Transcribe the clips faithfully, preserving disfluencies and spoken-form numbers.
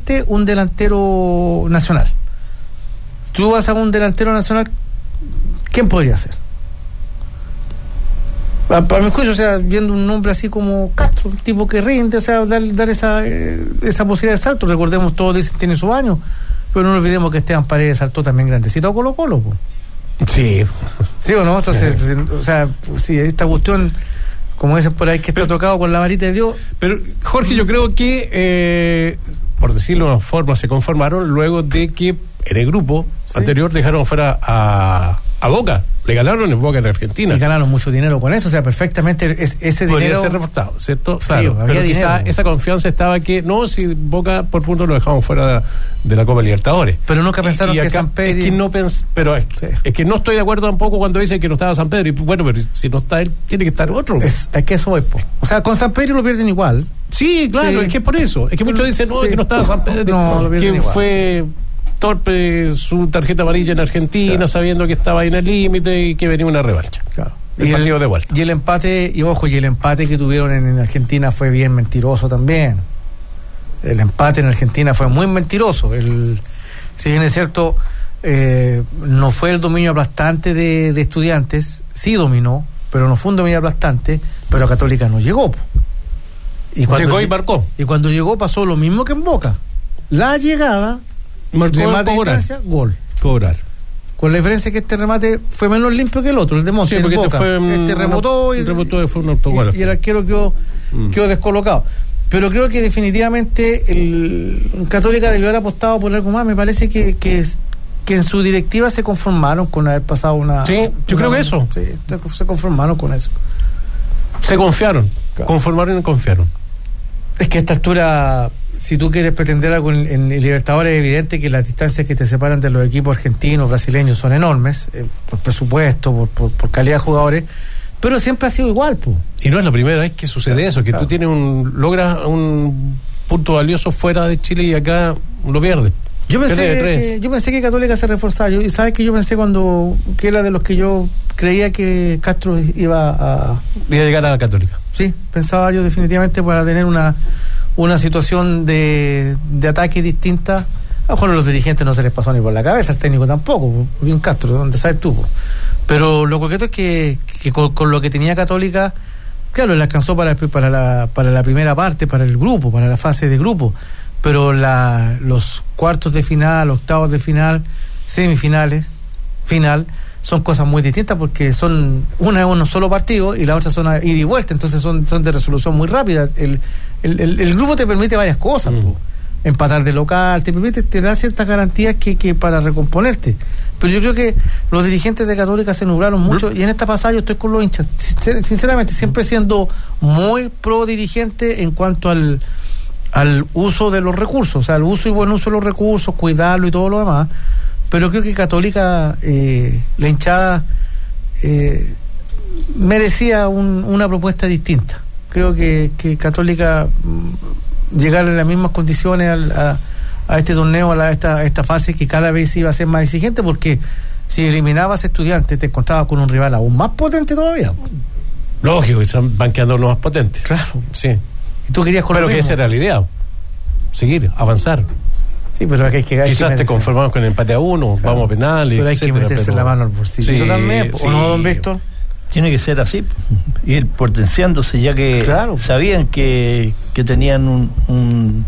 un delantero nacional. Si tú vas a un delantero nacional, ¿quién podría ser? Para mi juicio, o sea, viendo un nombre así como Castro, un tipo que rinde, o sea, dar, dar esa, eh, esa posibilidad de salto. Recordemos, todos dicen tiene su año, pero no olvidemos que Esteban Paredes saltó también grandecito a Colo Colo, po. Sí. ¿Sí o no? Entonces, sí. O sea, sí, esta cuestión, como dicen por ahí, que está pero, tocado con la varita de Dios. Pero, Jorge, yo creo que, eh, por decirlo de una forma, se conformaron luego de que en el grupo ¿sí? anterior dejaron fuera a, a Boca. Le ganaron en Boca en Argentina. Y ganaron mucho dinero con eso, o sea, perfectamente es, ese podría dinero... ser reforzado, ¿cierto? Sí, claro, había pero quizá dinero. Esa confianza estaba que, no, si Boca por punto lo dejamos fuera de, de la Copa Libertadores. Pero nunca pensaron y, y que acá, San Pedro... Es que no pens, pero es, sí. es que no estoy de acuerdo tampoco cuando dicen que no estaba San Pedro. Y bueno, pero si no está él, tiene que estar otro. Es, es que eso voy, po. O sea, con San Pedro lo pierden igual. Sí, claro, sí. es que es por eso. Es que muchos dicen, no, sí. que no estaba San Pedro. No, lo pierden que igual, fue... Sí. torpe su tarjeta amarilla en Argentina, claro. sabiendo que estaba ahí en el límite y que venía una revancha. Claro. El y partido el, de vuelta. Y el empate, y ojo, y el empate que tuvieron en, en Argentina fue bien mentiroso también. El empate en Argentina fue muy mentiroso. El, si bien es cierto, eh, no fue el dominio aplastante de, de Estudiantes, sí dominó, pero no fue un dominio aplastante, pero Católica no llegó. Y cuando llegó y marcó. Y cuando llegó pasó lo mismo que en Boca. La llegada... Marcó remate de cobrar. distancia, gol. Cobrar. Con la diferencia que este remate fue menos limpio que el otro, el de Monte, sí, el Boca. Este, fue, este remotó, y, remotó fue un autogol. Y, y el arquero quedó, mm. quedó descolocado. Pero creo que definitivamente el Católica debió haber apostado por algo más. Me parece que, que, que en su directiva se conformaron con haber pasado una... Sí, yo una, creo que eso. Sí, se conformaron con eso. Se confiaron. Claro. Conformaron y confiaron. Es que a esta altura... Si tú quieres pretender algo en, en Libertadores, es evidente que las distancias que te separan de los equipos argentinos, brasileños, son enormes, eh, por presupuesto, por, por, por calidad de jugadores, pero siempre ha sido igual, pues. Y no es la primera vez que sucede claro, eso, que claro. tú tienes un logras un punto valioso fuera de Chile y acá lo pierdes. Yo pensé que, yo pensé que Católica se reforzaba, yo, y sabes que yo pensé cuando, que era de los que yo creía que Castro iba a... Iba a llegar a la Católica. Sí, pensaba yo definitivamente para tener una... una situación de, de ataque distinta. A lo mejor a los dirigentes no se les pasó ni por la cabeza, al técnico tampoco, bien Castro, ¿dónde sabes tú? Pero lo concreto es que, que con, con lo que tenía Católica, claro, le alcanzó para, para, la, para la primera parte, para el grupo, para la fase de grupo, pero la, los cuartos de final, octavos de final, semifinales, final, son cosas muy distintas porque son una es un solo partido y la otra son ida y vuelta, entonces son, son de resolución muy rápida. El, el, el, el grupo te permite varias cosas, mm. po. Empatar de local, te permite, te da ciertas garantías que, que para recomponerte. Pero yo creo que los dirigentes de Católica se nublaron mucho mm. y en esta pasada yo estoy con los hinchas, sinceramente, siempre siendo muy pro dirigente en cuanto al, al uso de los recursos, o sea, el uso y buen uso de los recursos, cuidarlo y todo lo demás. Pero creo que Católica, eh, la hinchada, eh, merecía un, una propuesta distinta. Creo que, que Católica mm, llegar en las mismas condiciones al, a, a este torneo, a, la, a, esta, a esta fase que cada vez iba a ser más exigente, porque si eliminabas Estudiantes te encontrabas con un rival aún más potente todavía. Lógico, y van quedando los más potentes. Claro. Sí. Y tú querías con Pero que esa era la idea, seguir, avanzar. Sí, pero hay que, hay quizás que te conformamos con el empate a uno, claro. vamos a penales, pero hay etcétera, que meterse pero... la mano al bolsillo. Sí, también, sí. ¿o no, don Víctor? Tiene que ser así, ir potenciándose, ya que claro. sabían que, que tenían un, un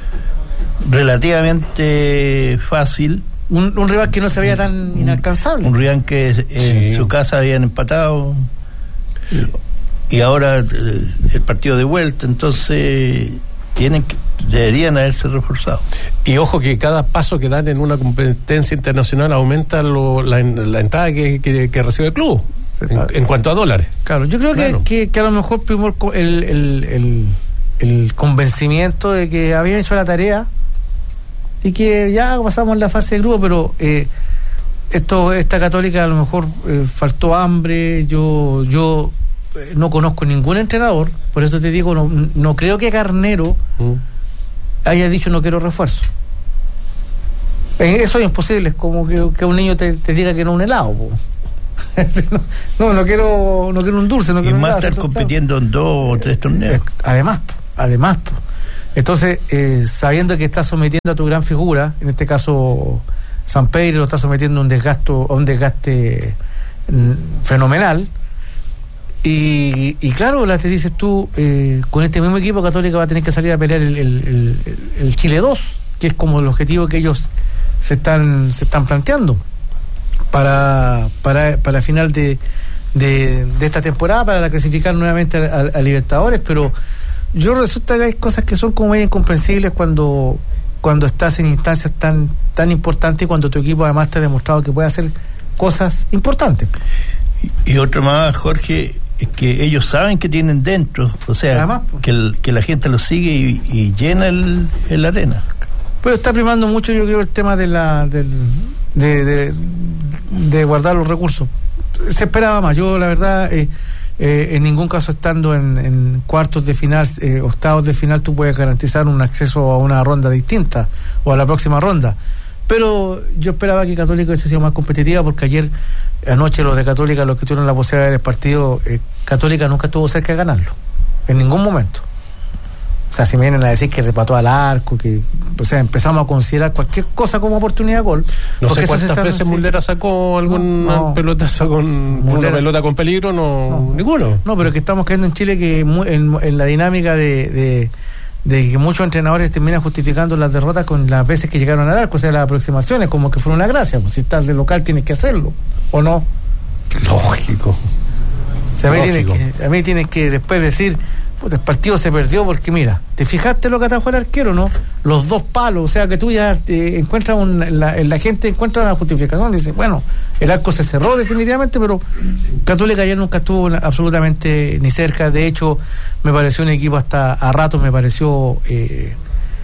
relativamente fácil. Un, un rival que no se veía tan inalcanzable. Un rival que en sí. su casa habían empatado. Y, y ahora eh, el partido de vuelta, entonces tienen que, deberían haberse reforzado. Y ojo que cada paso que dan en una competencia internacional aumenta lo, la, la entrada que, que, que recibe el club en, en cuanto a dólares. Claro, yo creo claro. Que, que, que a lo mejor primero el, el, el, el convencimiento de que habían hecho la tarea y que ya pasamos la fase de grupo, pero eh, esto esta Católica a lo mejor eh, faltó hambre. Yo yo eh, no conozco ningún entrenador, por eso te digo, no, no creo que Garnero mm. haya dicho no quiero refuerzo. Eso es imposible, es como que, que un niño te, te diga que no un helado. no, no quiero no quiero un dulce, no y quiero más un helado, estar compitiendo claro. en dos o tres torneos. Además, además Entonces, eh, sabiendo que estás sometiendo a tu gran figura, en este caso Sampaoli lo está sometiendo a un desgaste, a un desgaste mm, fenomenal. Y, y claro, la te dices tú, eh, con este mismo equipo Católica va a tener que salir a pelear el, el, el, el Chile dos, que es como el objetivo que ellos se están se están planteando para para para final de, de, de esta temporada, para clasificar nuevamente a, a, a Libertadores. Pero yo resulta que hay cosas que son como muy incomprensibles cuando cuando estás en instancias tan tan importantes y cuando tu equipo además te ha demostrado que puede hacer cosas importantes. Y, y otro más, Jorge, es que ellos saben que tienen dentro, o sea, además, pues, que, el, que la gente los sigue y, y llena el, el arena. Pero está primando mucho, yo creo, el tema de la del, de, de, de guardar los recursos. Se esperaba más. Yo, la verdad, eh, eh, en ningún caso estando en, en cuartos de final, eh, octavos de final, tú puedes garantizar un acceso a una ronda distinta o a la próxima ronda. Pero yo esperaba que Católica hubiese sido más competitiva, porque ayer, anoche, los de Católica, los que tuvieron la posibilidad de ver el partido, eh, Católica nunca estuvo cerca de ganarlo, en ningún momento. O sea, si me vienen a decir que repató al arco, que, o sea, empezamos a considerar cualquier cosa como oportunidad de gol. No sé cuántas están, veces sí. Muslera sacó algún no, no, pelotazo con Muslera, una pelota con peligro, no, no ninguno. No, pero que estamos cayendo en Chile que en, en la dinámica de, de de que muchos entrenadores terminan justificando las derrotas con las veces que llegaron al arco, o sea, las aproximaciones, como que fueron una gracia. Pues si estás de local tienes que hacerlo, ¿o no? Lógico. O sea, a, mí tienes que, a mí tienes que después decir, pues el partido se perdió porque, mira, ¿te fijaste lo que atajó el arquero, no? Los dos palos, o sea, que tú ya te encuentras un, la, la gente encuentra una justificación, dice, bueno, el arco se cerró definitivamente, pero Católica ayer nunca estuvo absolutamente ni cerca. De hecho, me pareció un equipo hasta a ratos, me pareció eh,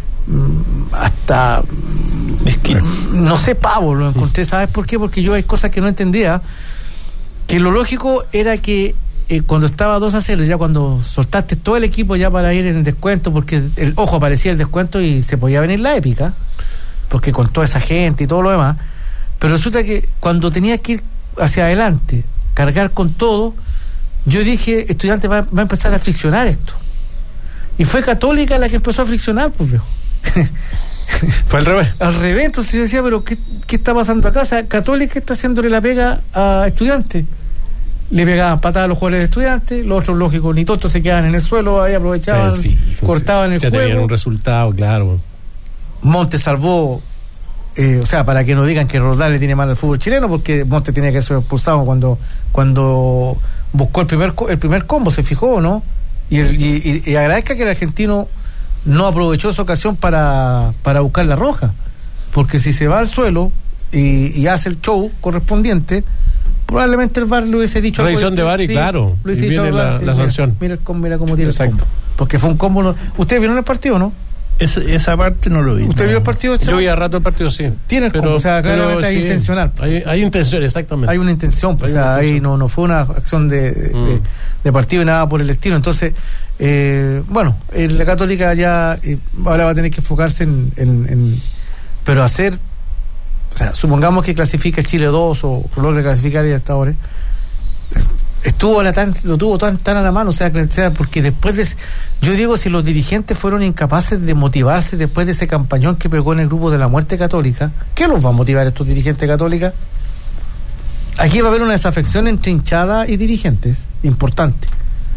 hasta es que, no sé, pavo, lo encontré. ¿Sabes por qué? Porque yo hay cosas que no entendía, que lo lógico era que Eh, cuando estaba dos a cero, ya cuando soltaste todo el equipo ya para ir en el descuento, porque el ojo aparecía el descuento y se podía venir la épica, porque con toda esa gente y todo lo demás, pero resulta que cuando tenías que ir hacia adelante, cargar con todo, yo dije, Estudiantes va, va a empezar a friccionar esto, y fue Católica la que empezó a friccionar, pues viejo. Fue al revés. Al revés. Entonces yo decía, pero ¿qué, qué está pasando acá? O sea, Católica está haciéndole la pega a Estudiantes. Le pegaban patadas a los jugadores de Estudiantes, los otros, lógicos, ni todos se quedaban en el suelo, ahí aprovechaban, sí, sí, cortaban el ya juego. Ya tenían un resultado, claro. Montes salvó, eh, o sea, para que no digan que Roldán le tiene mal al fútbol chileno, porque Montes tenía que ser expulsado cuando cuando buscó el primer el primer combo, se fijó, ¿no? Y, el, y, y, y agradezca que el argentino no aprovechó esa ocasión para, para buscar la roja, porque si se va al suelo y, y hace el show correspondiente, probablemente el V A R le hubiese dicho... Revisión de V A R y sí, claro, y viene la, sí, la sanción. Mira, mira, mira cómo tiene el combo. Porque fue un combo... No, ¿ustedes vieron el partido, no? Esa, esa parte no lo vi. ¿Usted no. vio el partido? Yo vi a rato el partido, sí. Tiene el pero, combo, o sea, claramente pero, hay sí, intencional. Hay, hay intención, exactamente. Hay una intención, pues, hay o sea, ahí no, no fue una acción de, de, mm. de, de partido y nada por el estilo. Entonces, eh, bueno, eh, la Católica ya eh, ahora va a tener que enfocarse en... en, en pero hacer... O sea, supongamos que clasifica el Chile dos o logra clasificar el Libertadores, estuvo la tan, lo tuvo tan, tan a la mano, o sea, porque después de, yo digo, si los dirigentes fueron incapaces de motivarse después de ese campañón que pegó en el grupo de la muerte católica, ¿qué los va a motivar estos dirigentes católicos? Aquí va a haber una desafección entre hinchada y dirigentes importante,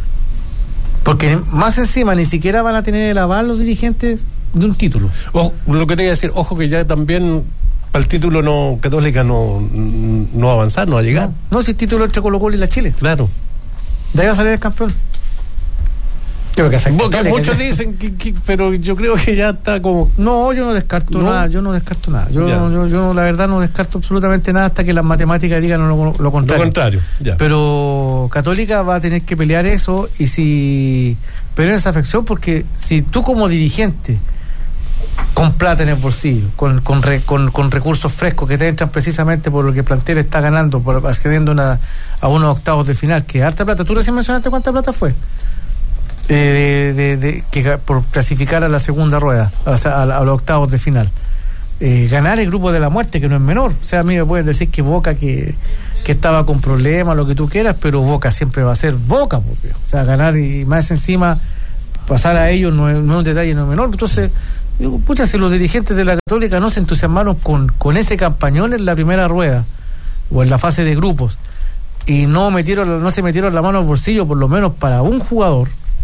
porque más encima ni siquiera van a tener el aval los dirigentes de un título. Ojo, lo que te voy a decir, ojo que ya también para el título no Católica no no va a avanzar, no va a llegar. No, no si el título entre Colo Colo y la Chile. Claro. De ahí va a salir el campeón. Creo que Porque muchos que... dicen que, que, pero yo creo que ya está como... No, yo no descarto ¿No? nada, yo no descarto nada. Yo, yo, yo la verdad no descarto absolutamente nada hasta que las matemáticas digan lo, lo contrario. Lo contrario, ya. Pero Católica va a tener que pelear eso, y si... Pero en esa afección, porque si tú como dirigente, con plata en el bolsillo, con con, re, con con recursos frescos que te entran precisamente por lo que el plantel está ganando, por accediendo una, a unos octavos de final, que harta plata. Tú recién mencionaste cuánta plata fue eh, de, de, de, que por clasificar a la segunda rueda, o sea, a, a los octavos de final, eh, ganar el grupo de la muerte, que no es menor. O sea, a mí me pueden decir que Boca que, que estaba con problemas, lo que tú quieras, pero Boca siempre va a ser Boca, porque, o sea, ganar y más encima pasar a ellos no es, no es un detalle no menor. Entonces, digo, pucha, si los dirigentes de la Católica no se entusiasmaron con, con ese campañón en la primera rueda o en la fase de grupos y no metieron no se metieron la mano al bolsillo por lo menos para un jugador,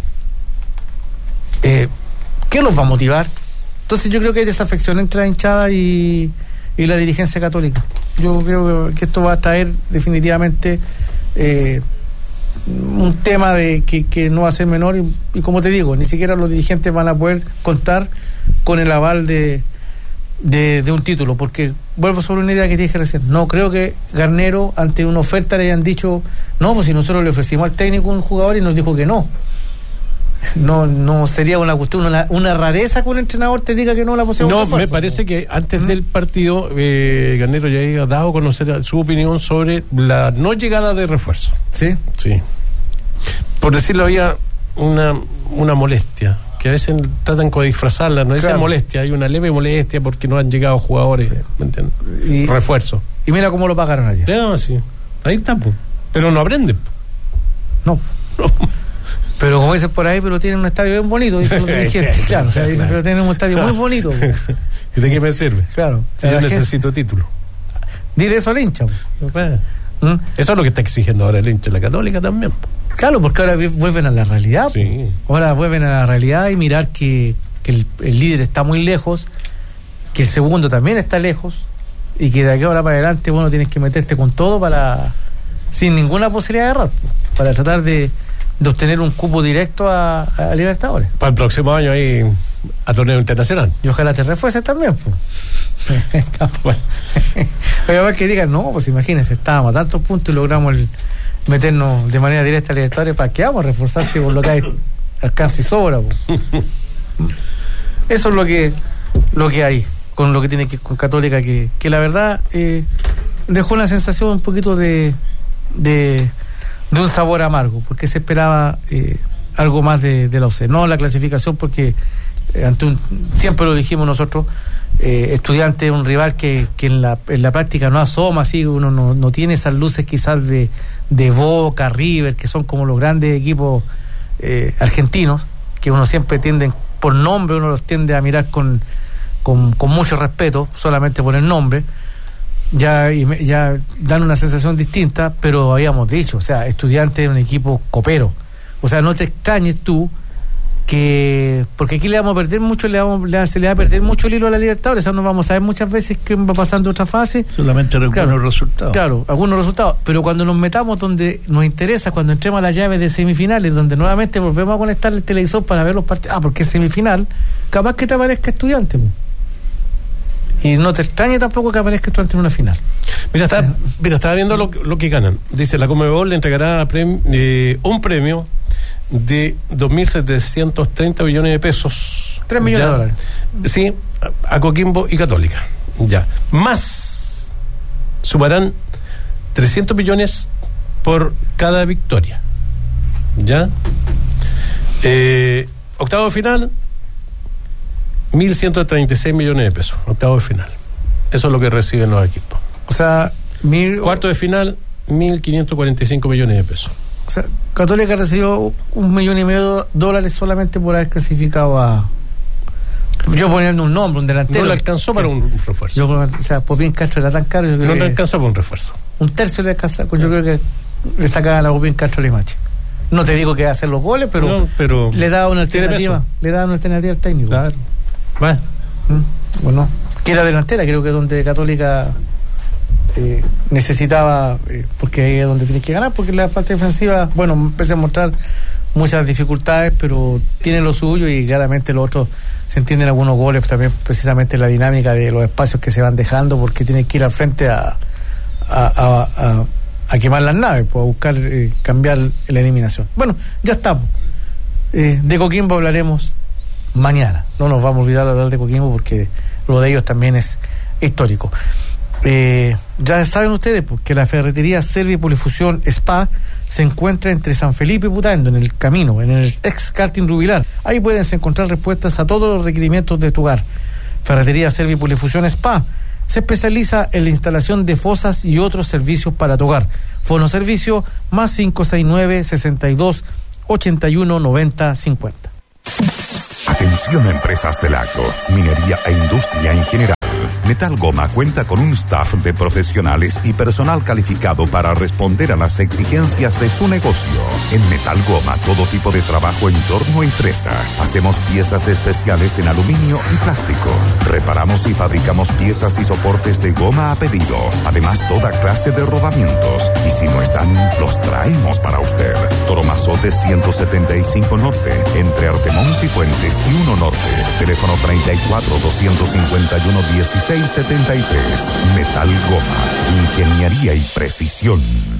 eh, ¿qué los va a motivar? Entonces yo creo que hay desafección entre la hinchada y, y la dirigencia católica. Yo creo que esto va a traer definitivamente eh, un tema de que, que no va a ser menor y, y como te digo, ni siquiera los dirigentes van a poder contar con el aval de, de, de un título, porque vuelvo sobre una idea que te dije recién, no creo que Garnero ante una oferta le hayan dicho no, pues si nosotros le ofrecimos al técnico un jugador y nos dijo que no. No no sería una cuestión, una, una rareza que un entrenador te diga que no la posibilidad. No, me parece que antes ¿Mm? del partido eh, Garnero ya había dado a conocer su opinión sobre la no llegada de refuerzo. ¿Sí? Sí. Por decirlo, había una, una molestia, que a veces tratan de disfrazarla, no dicen claro. molestia, hay una leve molestia porque no han llegado jugadores, ¿me entiendes? Y, refuerzo. Y mira cómo lo pagaron ayer. No, sí. Ahí está, pues. Pero no aprenden. No. No. Pero como dicen por ahí, pero tienen un estadio bien bonito, dicen los dirigentes, claro, o sea, dicen, pero tienen un estadio muy bonito. ¿Y de qué me sirve? Claro. Si yo necesito gente... título. Dile eso al hincha. ¿Mm? Eso es lo que está exigiendo ahora el hincha de la Católica también. Claro, porque ahora vuelven a la realidad. Sí. Ahora vuelven a la realidad y mirar que, que el, el líder está muy lejos, que el segundo también está lejos, y que de aquí ahora para adelante, bueno, tienes que meterte con todo para, sin ninguna posibilidad de errar, para tratar de de obtener un cupo directo a, a Libertadores. Para el próximo año ahí a torneo internacional. Y ojalá te refuerces también, pues. Bueno. Oye, a ver que digan, no, pues imagínense, estábamos a tantos puntos y logramos el, meternos de manera directa a Libertadores, ¿para qué vamos a reforzarse con lo que hay alcance y sobra? Pues. Eso es lo que lo que hay, con lo que tiene que con Católica, que, que la verdad eh, dejó una sensación un poquito de de de un sabor amargo, porque se esperaba eh, algo más de, de la U C, no la clasificación, porque eh, ante un, siempre lo dijimos nosotros, eh, Estudiantes es un rival que, que en, la, en la práctica no asoma, así uno no, no tiene esas luces quizás de, de Boca, River, que son como los grandes equipos eh, argentinos, que uno siempre tiende, por nombre uno los tiende a mirar con, con, con mucho respeto, solamente por el nombre. Ya, ya dan una sensación distinta, pero habíamos dicho, o sea, Estudiantes es un equipo copero, o sea, no te extrañes tú que, porque aquí le vamos a perder mucho, le vamos, le, se le va a perder mucho el hilo a la Libertadores, o sea, no vamos a ver muchas veces que va pasando otra fase, solamente algunos claro, resultados claro, algunos resultados, pero cuando nos metamos donde nos interesa, cuando entremos a las llaves de semifinales, donde nuevamente volvemos a conectar el televisor para ver los partidos, ah, porque es semifinal, capaz que te aparezca Estudiantes, pues. Y no te extrañe tampoco que aparezca esto ante una final. Mira, está, mira estaba viendo lo, lo que ganan. Dice, la Conmebol le entregará prem, eh, un premio de dos mil setecientos treinta millones de pesos. tres millones ya, de dólares. Sí, a Coquimbo y Católica. Ya. Más, sumarán trescientos millones por cada victoria. ¿Ya? Eh, octavo de final, mil ciento treinta y seis millones de pesos, octavo de final. Eso es lo que reciben los equipos. O sea, mil... cuarto de final, mil quinientos cuarenta y cinco millones de pesos. O sea, Católica recibió un millón y medio de dólares solamente por haber clasificado a... Yo poniendo un nombre, un delantero. No le alcanzó para un refuerzo. Yo, o sea, Popín Castro era tan caro. Yo creo no le que alcanzó para un refuerzo. Un tercio le alcanzó. Yo creo que le sacaban a Popín Castro la imagen. No te digo que va a hacer los goles, pero, no, pero le daba una alternativa. Le daba una alternativa al técnico. Claro. Bueno, ¿Mm? bueno, que era delantera, creo que es donde Católica eh, necesitaba, eh, porque ahí es donde tienes que ganar, porque la parte defensiva, bueno, empecé a mostrar muchas dificultades, pero tiene lo suyo y claramente los otros se entienden algunos goles, también precisamente la dinámica de los espacios que se van dejando, porque tienes que ir al frente a, a, a, a, a quemar las naves, pues, a buscar eh, cambiar la eliminación. Bueno, ya estamos. Eh, de Coquimbo hablaremos mañana. No nos vamos a olvidar de hablar de Coquimbo porque lo de ellos también es histórico. Eh, ya saben ustedes que la ferretería Servi Polifusión Spa se encuentra entre San Felipe y Putaendo, en el camino, en el ex karting Rubilar. Ahí puedes encontrar respuestas a todos los requerimientos de tu hogar. Ferretería Servi Polifusión Spa se especializa en la instalación de fosas y otros servicios para tu hogar. Fono servicio más cinco seis nueve, sesenta y dos, ochenta y uno, noventa, cincuenta. Atención a empresas del agro, minería e industria en general. Metal Goma cuenta con un staff de profesionales y personal calificado para responder a las exigencias de su negocio. En Metal Goma, todo tipo de trabajo en torno y fresa. Hacemos piezas especiales en aluminio y plástico. Reparamos y fabricamos piezas y soportes de goma a pedido. Además, toda clase de rodamientos. Y si no están, los traemos para usted. Toromazote ciento setenta y cinco Norte, entre Artemón y Fuentes y uno Norte. Teléfono treinta y cuatro, doscientos cincuenta y uno, dieciséis setenta y tres. Metal Goma, ingeniería y precisión.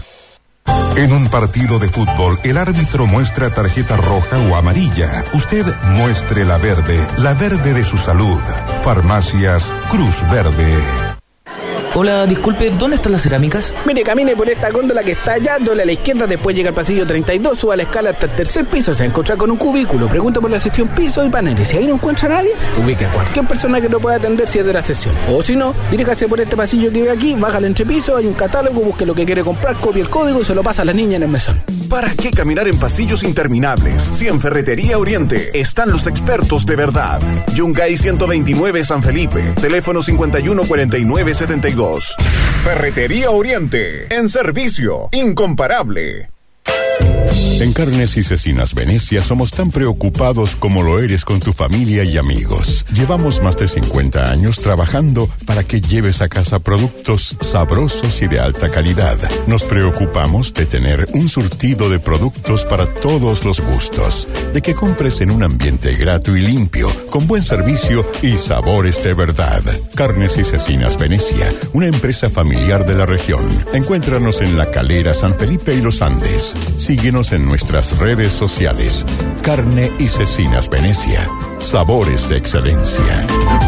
En un partido de fútbol, el árbitro muestra tarjeta roja o amarilla. Usted muestre la verde, la verde de su salud. Farmacias Cruz Verde. Hola, disculpe, ¿dónde están las cerámicas? Mire, camine por esta góndola que está allá, doble a la izquierda, después llega al pasillo treinta y dos, suba la escala hasta el tercer piso, se va a encontrar con un cubículo, pregunta por la sección piso y paneles. Si ahí no encuentra a nadie, ubique a cualquier persona que lo pueda atender si es de la sesión. O si no, diríjase por este pasillo que ve aquí, baja al entrepiso, hay un catálogo, busque lo que quiere comprar, copie el código y se lo pasa a la niña en el mesón. ¿Para qué caminar en pasillos interminables? Si en Ferretería Oriente están los expertos de verdad. Yungay ciento veintinueve San Felipe, teléfono cincuenta y uno cuarenta y nueve setenta y dos. Ferretería Oriente, en servicio, incomparable. En Carnes y Cecinas Venecia somos tan preocupados como lo eres con tu familia y amigos. Llevamos más de cincuenta años trabajando para que lleves a casa productos sabrosos y de alta calidad. Nos preocupamos de tener un surtido de productos para todos los gustos, de que compres en un ambiente grato y limpio, con buen servicio y sabores de verdad. Carnes y Cecinas Venecia, una empresa familiar de la región. Encuéntranos en La Calera, San Felipe y Los Andes. Síguenos en nuestras redes sociales. Carne y Cecinas Venecia. Sabores de excelencia.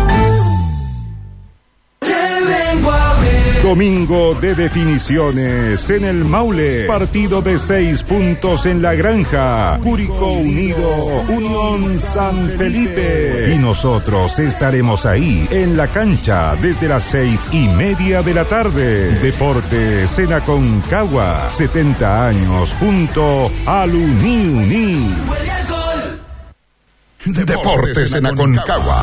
Domingo de definiciones en el Maule. Partido de seis puntos en la Granja. Curicó Unido, Unión San Felipe. Y nosotros estaremos ahí en la cancha desde las seis y media de la tarde. Deportes en Aconcagua. setenta años junto al Uni Uni. Deportes en Aconcagua.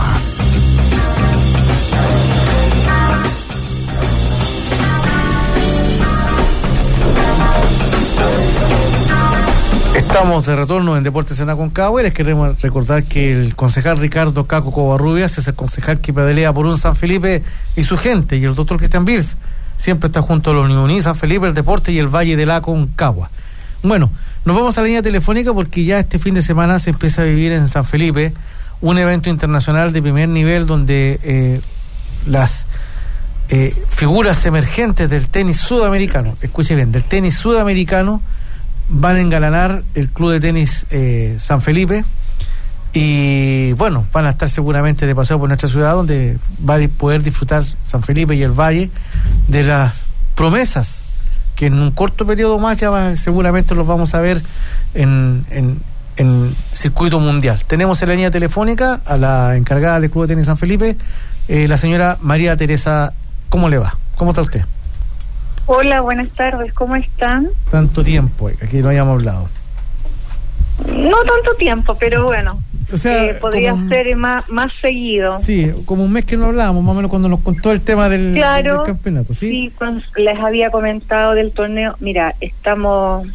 Estamos de retorno en Deportes en Aconcagua y les queremos recordar que el concejal Ricardo Caco Covarrubias es el concejal que pedalea por un San Felipe y su gente, y el doctor Cristian Bills siempre está junto a los Uní, San Felipe, el Deporte y el Valle de la Aconcagua. Bueno, nos vamos a la línea telefónica porque ya este fin de semana se empieza a vivir en San Felipe un evento internacional de primer nivel donde eh, las eh, figuras emergentes del tenis sudamericano, escuche bien, del tenis sudamericano, van a engalanar el Club de Tenis eh, San Felipe y bueno, van a estar seguramente de paseo por nuestra ciudad, donde va a poder disfrutar San Felipe y el Valle de las promesas que en un corto periodo más ya va, seguramente los vamos a ver en, en, en circuito mundial. Tenemos en la línea telefónica a la encargada del Club de Tenis San Felipe, eh, la señora María Teresa. ¿Cómo le va? ¿Cómo está usted? Hola, buenas tardes, ¿cómo están? Tanto tiempo, aquí no habíamos hablado. No tanto tiempo, pero bueno, o sea, eh, podría como, ser más más seguido. Sí, como un mes que no hablábamos, más o menos cuando nos contó el tema del, claro, del campeonato, ¿sí? Sí, cuando les había comentado del torneo. Mira, estamos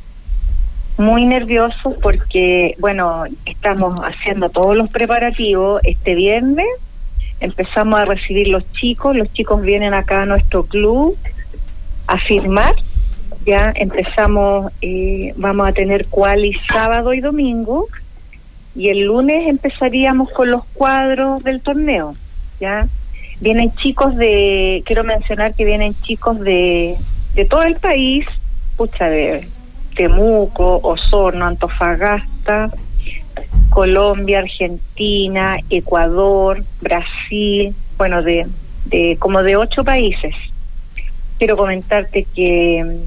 muy nerviosos porque, bueno, estamos haciendo todos los preparativos. Este viernes empezamos a recibir los chicos, los chicos vienen acá a nuestro club a firmar, ya empezamos, eh, vamos a tener quali sábado y domingo, y el lunes empezaríamos con los cuadros del torneo, ya vienen chicos de, quiero mencionar que vienen chicos de, de todo el país, pucha, de Temuco, Osorno, Antofagasta, Colombia, Argentina, Ecuador, Brasil, bueno, de, de como de ocho países. Quiero comentarte que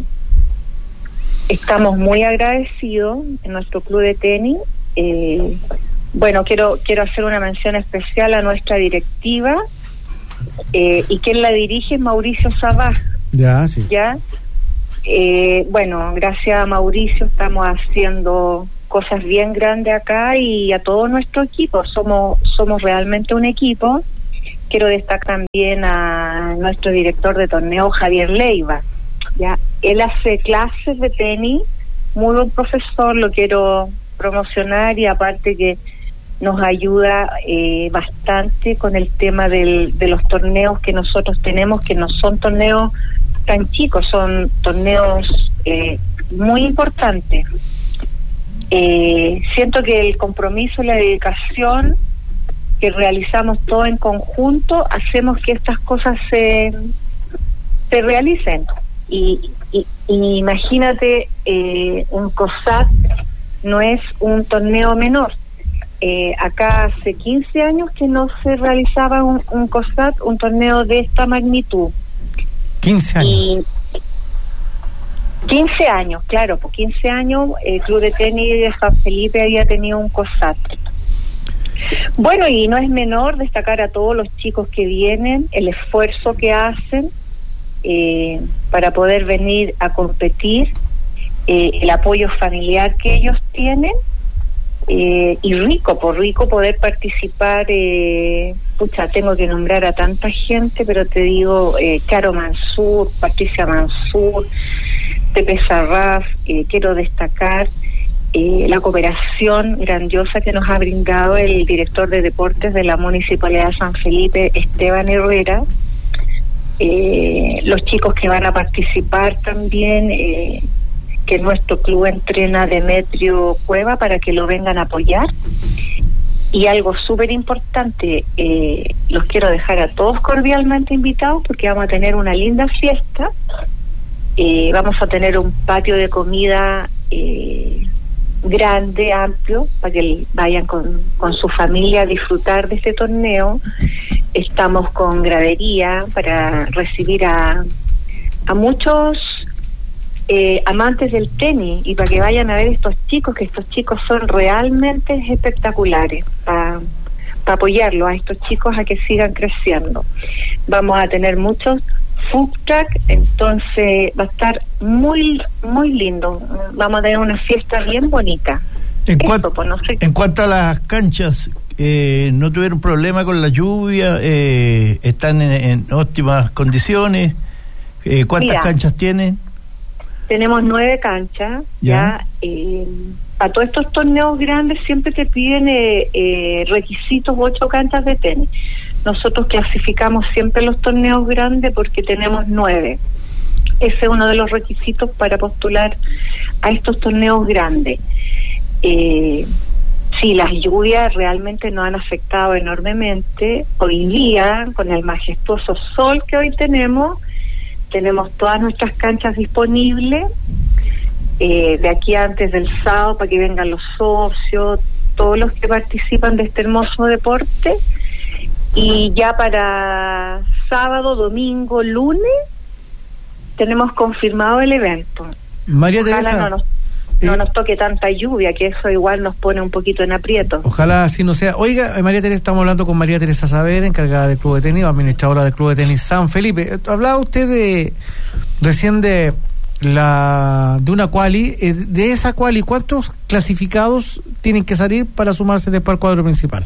estamos muy agradecidos en nuestro club de tenis. Eh, bueno, quiero quiero hacer una mención especial a nuestra directiva, eh, y quien la dirige es Mauricio Sabaj. Ya, sí. Ya. Eh, bueno, gracias a Mauricio estamos haciendo cosas bien grandes acá y a todo nuestro equipo. Somos, somos realmente un equipo. Quiero destacar también a nuestro director de torneo, Javier Leiva. Ya, él hace clases de tenis, muy buen profesor, lo quiero promocionar, y aparte que nos ayuda eh, bastante con el tema del, de los torneos que nosotros tenemos, que no son torneos tan chicos, son torneos eh, muy importantes. Eh, siento que el compromiso y la dedicación que realizamos todo en conjunto, hacemos que estas cosas se, se realicen. Y, y, y imagínate, eh, un COSAT no es un torneo menor. Eh, acá hace quince años que no se realizaba un, un COSAT, un torneo de esta magnitud. quince años. Y quince años, claro, por quince años el Club de Tenis de San Felipe había tenido un COSAT. Bueno, y no es menor destacar a todos los chicos que vienen, el esfuerzo que hacen eh, para poder venir a competir, eh, el apoyo familiar que ellos tienen, eh, y rico, por rico poder participar. Eh, pucha, tengo que nombrar a tanta gente, pero te digo, eh, Caro Mansur, Patricia Mansur, Pepe Sarraf, eh, quiero destacar Eh, la cooperación grandiosa que nos ha brindado el director de deportes de la Municipalidad de San Felipe, Esteban Herrera, eh, los chicos que van a participar también, eh, que nuestro club entrena, Demetrio Cueva, para que lo vengan a apoyar. Y algo súper importante, eh, los quiero dejar a todos cordialmente invitados, porque vamos a tener una linda fiesta, eh, vamos a tener un patio de comida eh, grande, amplio, para que vayan con, con su familia a disfrutar de este torneo. Estamos con gradería para recibir a, a muchos eh, amantes del tenis, y para que vayan a ver estos chicos, que estos chicos son realmente espectaculares, para pa apoyarlos a estos chicos a que sigan creciendo. Vamos a tener muchos food truck, entonces va a estar muy muy lindo. Vamos a tener una fiesta bien bonita. En, Esto, pues, no sé. En cuanto a las canchas, eh, ¿no tuvieron problema con la lluvia? Eh, ¿Están en, en óptimas condiciones? Eh, ¿Cuántas Mira, canchas tienen? Tenemos nueve canchas. Ya, ya eh, para todos estos torneos grandes siempre te piden eh, eh, requisitos, ocho canchas de tenis. Nosotros clasificamos siempre los torneos grandes porque tenemos nueve. Ese es uno de los requisitos para postular a estos torneos grandes. Eh, sí, las lluvias realmente nos han afectado enormemente. Hoy día, con el majestuoso sol que hoy tenemos, tenemos todas nuestras canchas disponibles. Eh, de aquí antes del sábado, para que vengan los socios, todos los que participan de este hermoso deporte. Y ya para sábado, domingo, lunes tenemos confirmado el evento. María Ojalá Teresa, no nos, no eh, nos toque tanta lluvia, que eso igual nos pone un poquito en aprieto. Ojalá así no sea. Oiga, María Teresa, estamos hablando con María Teresa Saavedra, encargada del Club de Tenis, administradora del Club de Tenis San Felipe. Hablaba usted de recién de la de una quali, eh, de esa quali, ¿cuántos clasificados tienen que salir para sumarse después al cuadro principal?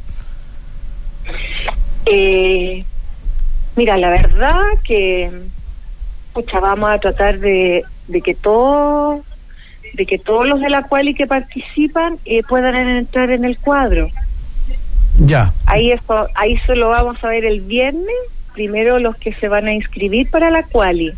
Eh, mira, la verdad que pucha, vamos a tratar de, de que todo, de que todos los de la quali que participan eh, puedan entrar en el cuadro. Ya. Ahí eso, ahí se lo vamos a ver el viernes. Primero los que se van a inscribir para la quali.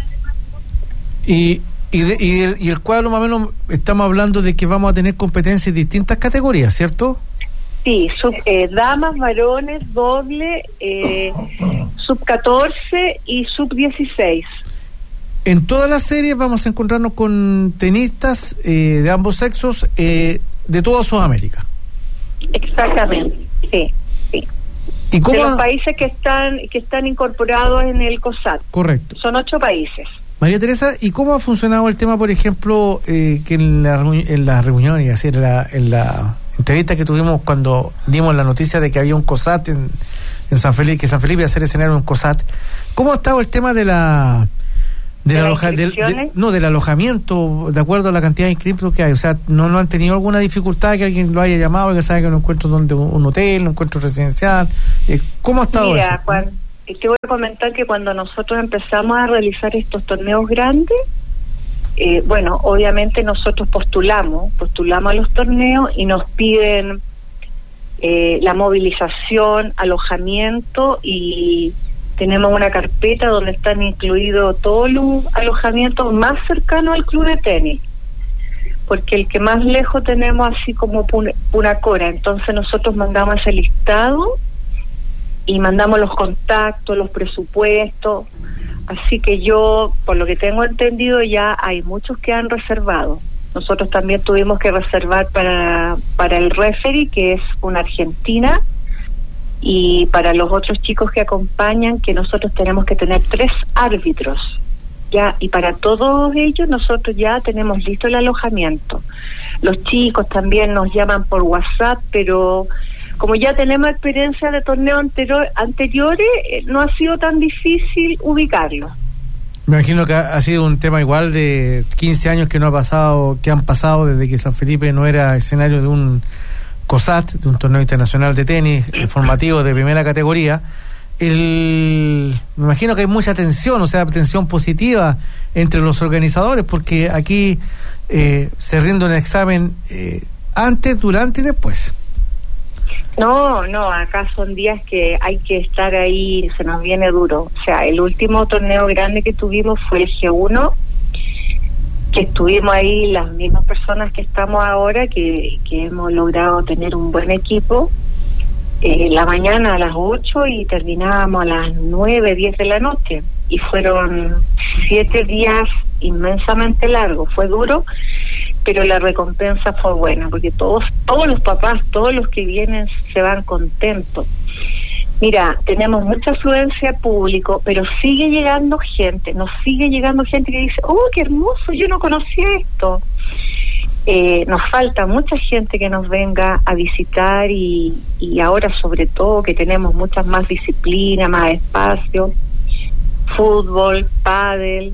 Y y, de, y, el, y el cuadro más o menos estamos hablando de que vamos a tener competencias en distintas categorías, ¿cierto? Sí, sub, eh, damas, varones, doble, eh, sub catorce y sub dieciséis. En todas las series vamos a encontrarnos con tenistas eh, de ambos sexos, eh, de toda Sudamérica. Exactamente, sí, sí. ¿Y cómo de los ha... países que están que están incorporados en el COSAT. Correcto. Son ocho países. María Teresa, ¿y cómo ha funcionado el tema, por ejemplo, eh, que en la, en la reunión, y así en la, en la entrevista que tuvimos cuando dimos la noticia de que había un COSAT en, en San Felipe, que San Felipe iba a ser escenario de un COSAT, ¿cómo ha estado el tema de la Del, aloja, del, de, no, del alojamiento, de acuerdo a la cantidad de inscriptos que hay. O sea, ¿no, no han tenido alguna dificultad que alguien lo haya llamado y que sabe que no encuentro donde un hotel, no encuentro residencial? Eh, ¿Cómo ha estado Mira, eso? Juan, te voy a comentar que cuando nosotros empezamos a realizar estos torneos grandes, eh, bueno, obviamente nosotros postulamos, postulamos a los torneos y nos piden eh, la movilización, alojamiento, y tenemos una carpeta donde están incluidos todos los alojamientos más cercanos al club de tenis, porque el que más lejos tenemos así como Punta Cora. Entonces nosotros mandamos ese listado y mandamos los contactos, los presupuestos. Así que yo, por lo que tengo entendido, ya hay muchos que han reservado. Nosotros también tuvimos que reservar para, para el referee, que es una argentina, y para los otros chicos que acompañan, que nosotros tenemos que tener tres árbitros, ya, y para todos ellos nosotros ya tenemos listo el alojamiento. Los chicos también nos llaman por WhatsApp, pero como ya tenemos experiencia de torneos anterior, anteriores, no ha sido tan difícil ubicarlos. Me imagino que ha, ha sido un tema igual de quince años que no ha pasado, que han pasado desde que San Felipe no era escenario de un COSAT, de un torneo internacional de tenis formativo de primera categoría. El, me imagino que hay mucha tensión, o sea, tensión positiva entre los organizadores, porque aquí eh, se rinde un examen eh, antes, durante y después. No, no, acá son días que hay que estar ahí, se nos viene duro. O sea, el último torneo grande que tuvimos fue el G uno, que estuvimos ahí las mismas personas que estamos ahora, que, que hemos logrado tener un buen equipo. Eh, la mañana a las ocho y terminábamos a las nueve, diez de la noche. Y fueron siete días inmensamente largos. Fue duro, pero la recompensa fue buena, porque todos, todos los papás, todos los que vienen se van contentos. Mira, tenemos mucha afluencia público, pero sigue llegando gente, nos sigue llegando gente que dice, oh, qué hermoso, yo no conocía esto. Eh, nos falta mucha gente que nos venga a visitar, y, y ahora sobre todo que tenemos muchas más disciplinas, más espacio, fútbol, pádel,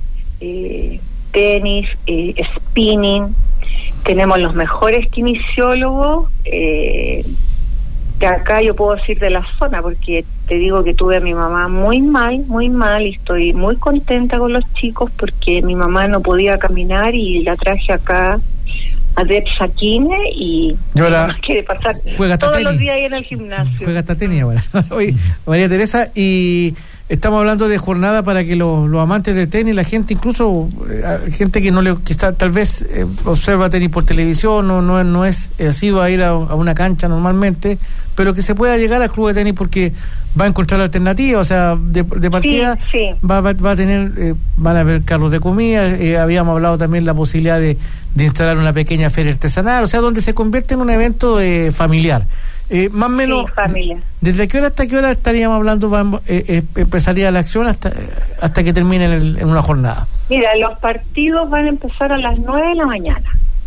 eh, tenis, eh, spinning. Tenemos los mejores kinesiólogos eh, de acá, yo puedo decir de la zona, porque te digo que tuve a mi mamá muy mal, muy mal, y estoy muy contenta con los chicos porque mi mamá no podía caminar y la traje acá a Deb Sakine, y la, quiere pasar todos tenis. Los días ahí en el gimnasio. Juega hasta tenis ahora. Oye, María Teresa, y estamos hablando de jornada para que los, los amantes del tenis, la gente, incluso eh, gente que no le, que está, tal vez eh, observa tenis por televisión, no, no, no es asiduo a ir a, a una cancha normalmente, pero que se pueda llegar al club de tenis porque va a encontrar alternativas, o sea, de, de partida sí, sí. Va, va, va a tener, eh, van a haber carros de comida, eh, habíamos hablado también la posibilidad de, de instalar una pequeña feria artesanal, o sea, donde se convierte en un evento eh, familiar. Eh, más o menos, sí, familia. ¿Desde qué hora hasta qué hora estaríamos hablando? Vamos, eh, eh, empezaría la acción hasta hasta que termine en, el, en una jornada. Mira, los partidos van a empezar a las nueve de la mañana.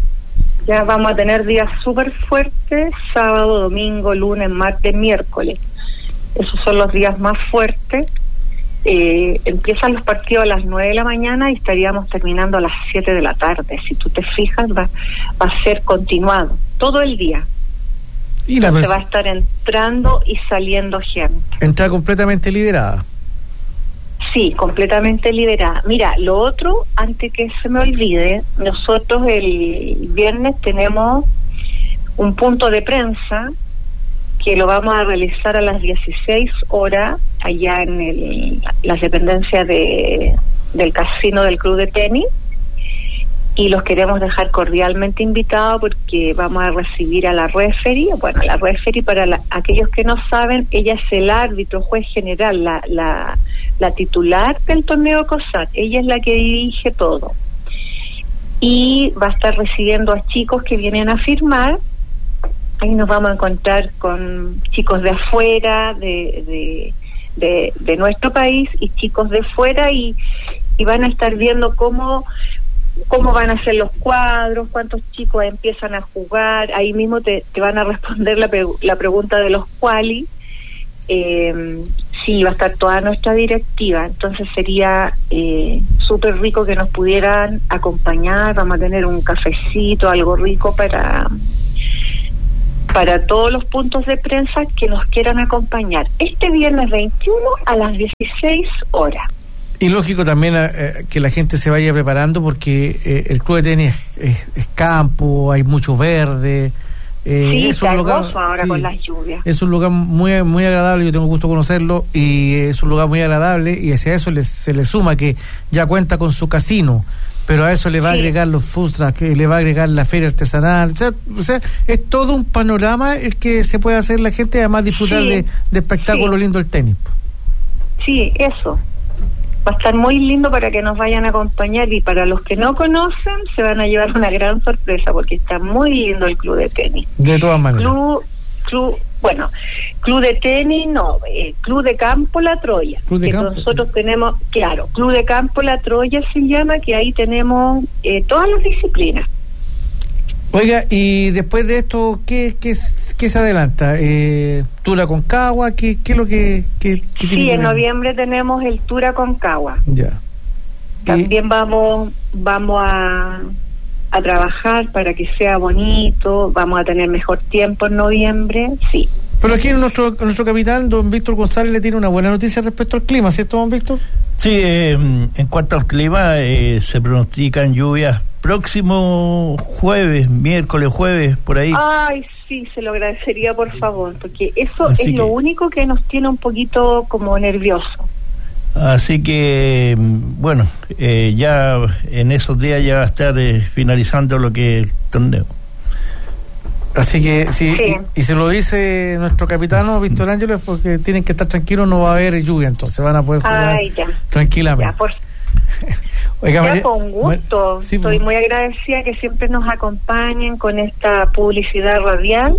Ya vamos a tener días súper fuertes, sábado, domingo, lunes, martes, miércoles. Esos son los días más fuertes. Eh, empiezan los partidos a las nueve de la mañana y estaríamos terminando a las siete de la tarde. Si tú te fijas, va, va a ser continuado todo el día. Y la se va a estar entrando y saliendo gente. Entra completamente liberada. Sí, completamente liberada. Mira, lo otro, antes que se me olvide, nosotros el viernes tenemos un punto de prensa que lo vamos a realizar a las dieciséis horas allá en el, las dependencias de, del casino del club de tenis. Y los queremos dejar cordialmente invitados porque vamos a recibir a la referee. Bueno, la referee, para la, aquellos que no saben, ella es el árbitro, juez general, la, la, la titular del torneo COSAT. Ella es la que dirige todo. Y va a estar recibiendo a chicos que vienen a firmar. Ahí nos vamos a encontrar con chicos de afuera, de, de, de, de nuestro país, y chicos de fuera, y, y van a estar viendo cómo... cómo van a ser los cuadros, cuántos chicos empiezan a jugar. Ahí mismo te, te van a responder la, la pregunta de los quali. Eh, Sí, va a estar toda nuestra directiva, entonces sería eh, súper rico que nos pudieran acompañar. Vamos a tener un cafecito, algo rico para para todos los puntos de prensa que nos quieran acompañar. Este viernes veintiuno a las dieciséis horas. Y lógico también eh, que la gente se vaya preparando porque eh, el club de tenis es, es, es campo, hay mucho verde. Eh, sí, es un lugar, ahora sí, con las lluvias. Es un lugar muy muy agradable, yo tengo gusto conocerlo, y es un lugar muy agradable, y hacia eso le, se le suma que ya cuenta con su casino, pero a eso le va sí. a agregar los food trucks, que le va a agregar la feria artesanal, o sea, o sea, es todo un panorama el que se puede hacer la gente, además disfrutar sí. de, de espectáculo sí. lindo el tenis. Sí, eso. Va a estar muy lindo para que nos vayan a acompañar, y para los que no conocen se van a llevar una gran sorpresa porque está muy lindo el club de tenis. De todas maneras. Club, club, bueno, club de tenis no, eh, club de campo La Troya. Club de que campo. Nosotros tenemos, claro, club de campo La Troya se llama, que ahí tenemos eh, todas las disciplinas. Oiga, y después de esto, ¿qué, qué, qué se adelanta? Eh, ¿Tour Aconcagua? ¿Qué, ¿Qué es lo que, que, que tiene Sí, que en ver? noviembre tenemos el Tour Aconcagua. Ya. También vamos vamos a, a trabajar para que sea bonito, vamos a tener mejor tiempo en noviembre, sí. Pero aquí nuestro nuestro capitán, don Víctor González, le tiene una buena noticia respecto al clima, ¿cierto, don Víctor? Sí, eh, en cuanto al clima, eh, se pronostican lluvias próximo jueves, miércoles, jueves, por ahí. Ay, sí, se lo agradecería, por favor, porque eso Así es que, lo único que nos tiene un poquito como nervioso. Así que, bueno, eh, ya en esos días ya va a estar eh, finalizando lo que es el torneo. Así que, sí, sí. Y, y se lo dice nuestro capitano Víctor Ángeles, porque tienen que estar tranquilos, no va a haber lluvia, entonces van a poder jugar Ay, ya. tranquilamente. Ya, por Oiga, ya, María, con gusto. Sí, Estoy muy agradecida que siempre nos acompañen con esta publicidad radial,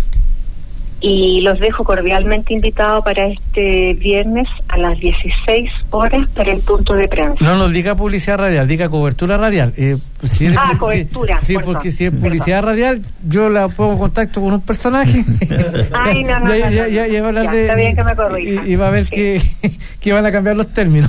y los dejo cordialmente invitados para este viernes a las dieciséis horas para el punto de prensa. No nos diga publicidad radial, diga cobertura radial. Eh, si es, ah, si, cobertura. Sí, perdón, porque si es publicidad perdón. radial, yo la pongo en contacto con un personaje. Ay, no, no, ya, no, ya, no, ya, ya va a hablar ya, de, está bien que me corrija. Y, y va a ver sí. que, que van a cambiar los términos.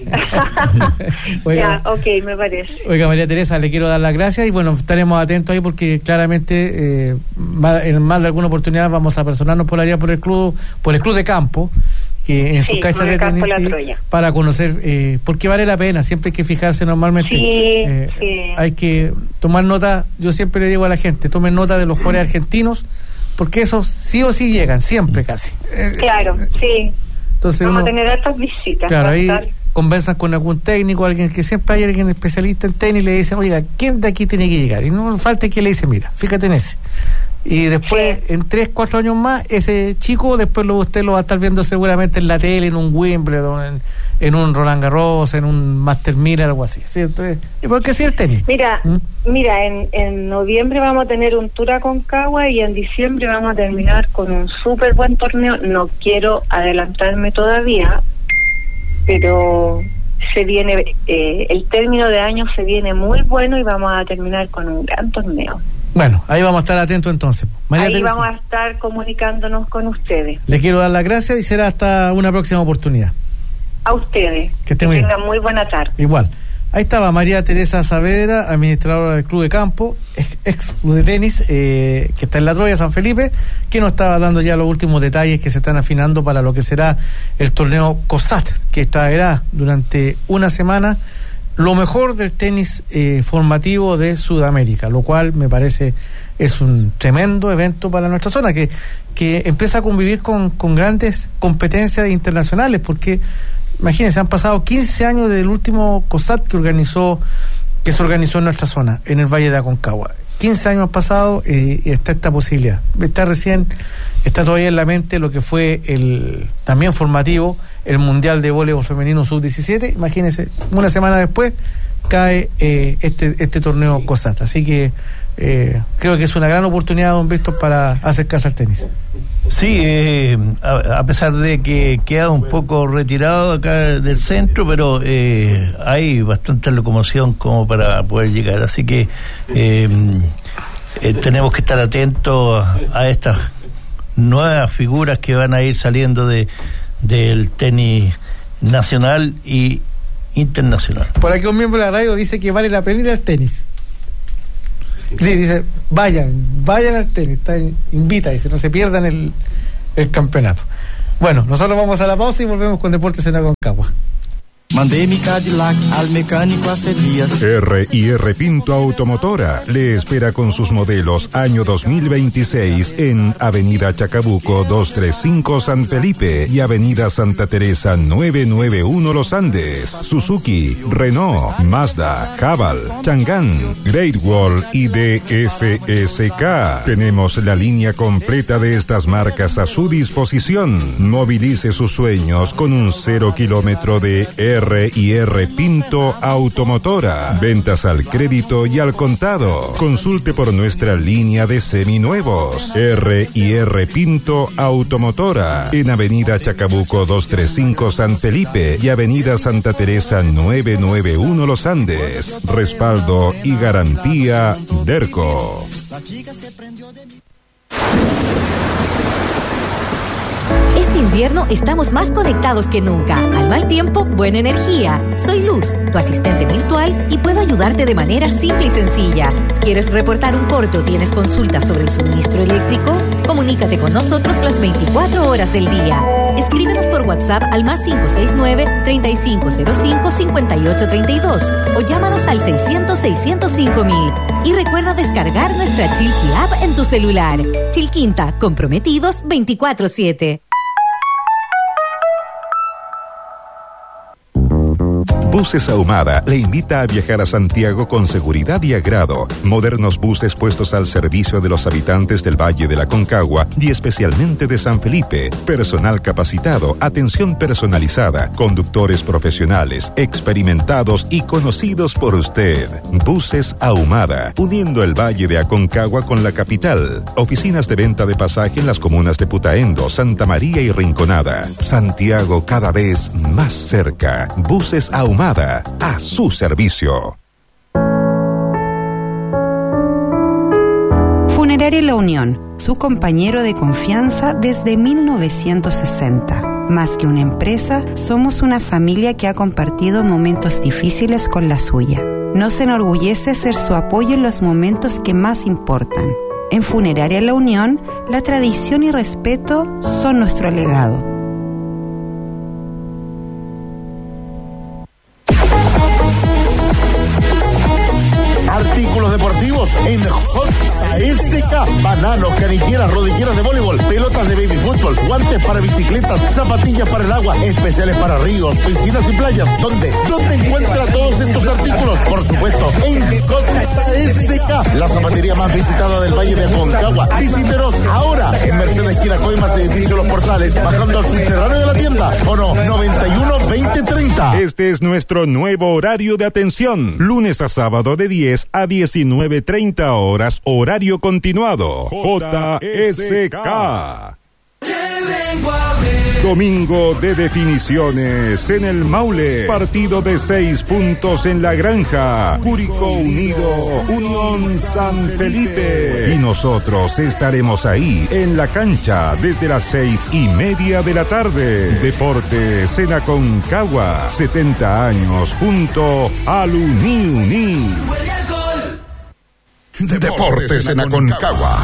Oiga, ya, ok, me parece. Oiga, María Teresa, le quiero dar las gracias y bueno, estaremos atentos ahí porque claramente eh, en más de alguna oportunidad vamos a personarnos por allá por el club, por el club de campo, que en sí, sus canchas de tenis sí, para conocer, eh, porque vale la pena, siempre hay que fijarse normalmente, sí, eh, sí. hay que tomar nota, yo siempre le digo a la gente, tomen nota de los jugadores argentinos, porque esos sí o sí llegan, siempre casi. Claro, sí. Entonces vamos uno, a tener estas visitas. Claro, ahí conversan con algún técnico, alguien que siempre hay alguien especialista en tenis, y le dicen, oiga, ¿quién de aquí tiene que llegar? Y no falta que le dice, mira, fíjate en ese. Y después, sí. en tres, cuatro años más, ese chico, después lo, usted lo va a estar viendo seguramente en la tele, en un Wimbledon, en, en un Roland Garros, en un Master Miller, algo así, ¿cierto? ¿Y por qué sí el tenis? Mira, ¿Mm? mira, en, en noviembre vamos a tener un Tour Aconcagua y en diciembre vamos a terminar con un súper buen torneo. No quiero adelantarme todavía, pero se viene, eh, el término de año se viene muy bueno y vamos a terminar con un gran torneo. Bueno, ahí vamos a estar atentos entonces. María ahí Teresa, vamos a estar comunicándonos con ustedes. Le quiero dar las gracias y será hasta una próxima oportunidad. A ustedes. Que, que muy tengan muy buena tarde. Igual. Ahí estaba María Teresa Saavedra, administradora del Club de Campo, ex, ex club de tenis, eh, que está en La Troya, San Felipe, que nos estaba dando ya los últimos detalles que se están afinando para lo que será el torneo COSAT, que traerá durante una semana lo mejor del tenis eh, formativo de Sudamérica, lo cual me parece es un tremendo evento para nuestra zona, que, que empieza a convivir con, con grandes competencias internacionales, porque imagínense, han pasado quince años desde el último COSAT que organizó, que se organizó en nuestra zona, en el Valle de Aconcagua. quince años han pasado eh, y está esta posibilidad. Está recién, está todavía en la mente lo que fue el también formativo, el Mundial de Voleibol Femenino sub diecisiete. Imagínense, una semana después cae eh, este este torneo COSAT. Así que eh, creo que es una gran oportunidad, don Víctor, para acercarse al tenis. Sí, eh, a, a pesar de que queda un poco retirado acá del centro, pero eh, hay bastante locomoción como para poder llegar. Así que eh, eh, tenemos que estar atentos a, a estas nuevas figuras que van a ir saliendo de, del tenis nacional y internacional. Por aquí un miembro de la radio dice que vale la pena ir al tenis. Sí, dice, vayan, vayan al tenis, está, invita, dice, no se pierdan el, el campeonato. Bueno, nosotros vamos a la pausa y volvemos con Deportes en Aconcagua. Mandé mi Cadillac al mecánico hace días. R y R Pinto Automotora le espera con sus modelos año dos mil veintiséis en Avenida Chacabuco doscientos treinta y cinco San Felipe y Avenida Santa Teresa novecientos noventa y uno Los Andes. Suzuki, Renault, Mazda, Haval, Chang'an, Great Wall y D F S K. Tenemos la línea completa de estas marcas a su disposición. Movilice sus sueños con un cero kilómetro de R y R Pinto Automotora. Ventas al crédito y al contado. Consulte por nuestra línea de seminuevos. R y R Pinto Automotora. En Avenida Chacabuco doscientos treinta y cinco San Felipe y Avenida Santa Teresa novecientos noventa y uno Los Andes. Respaldo y garantía Derco. Este invierno estamos más conectados que nunca. Al mal tiempo, buena energía. Soy Luz, tu asistente virtual, y puedo ayudarte de manera simple y sencilla. ¿Quieres reportar un corte o tienes consultas sobre el suministro eléctrico? Comunícate con nosotros las veinticuatro horas del día. Escríbenos por WhatsApp al más cinco seis nueve, treinta y cinco cero cinco, cincuenta y ocho treinta y dos o llámanos al seiscientos, seiscientos cinco mil. Y recuerda descargar nuestra Chilqui App en tu celular. Chilquinta, comprometidos veinticuatro siete. Buses Ahumada le invita a viajar a Santiago con seguridad y agrado. Modernos buses puestos al servicio de los habitantes del Valle de la Aconcagua y especialmente de San Felipe. Personal capacitado, atención personalizada, conductores profesionales, experimentados y conocidos por usted. Buses Ahumada, uniendo el Valle de Aconcagua con la capital. Oficinas de venta de pasaje en las comunas de Putaendo, Santa María y Rinconada. Santiago cada vez más cerca. Buses Ahumada, a su servicio. Funeraria La Unión, su compañero de confianza desde mil novecientos sesenta. Más que una empresa, somos una familia que ha compartido momentos difíciles con la suya. Nos enorgullece ser su apoyo en los momentos que más importan. En Funeraria La Unión, la tradición y respeto son nuestro legado. Artículos deportivos en J S K. Bananos, canilleras, rodilleras de voleibol, pelotas de baby fútbol, guantes para bicicletas, zapatillas para el agua, especiales para ríos, piscinas y playas. ¿Dónde? ¿Dónde encuentra todos estos artículos? Por supuesto, en J S K, la zapatería más visitada del Valle de Aconcagua. Visítenos ahora en Mercedes Giracoimas, edificio Los Portales, bajando al subterráneo de la tienda. O no, noventa y uno, veinte, treinta. Este es nuestro nuevo horario de atención. Lunes a sábado de diez a diecinueve treinta horas, horario continuado. J S K. Domingo de definiciones en el Maule. Partido de seis puntos en la Granja. Curicó Unido, Unión San Felipe. Y nosotros estaremos ahí en la cancha desde las seis y media de la tarde. Deportes en Aconcagua. setenta años junto al Uni Uni. Deportes en Aconcagua.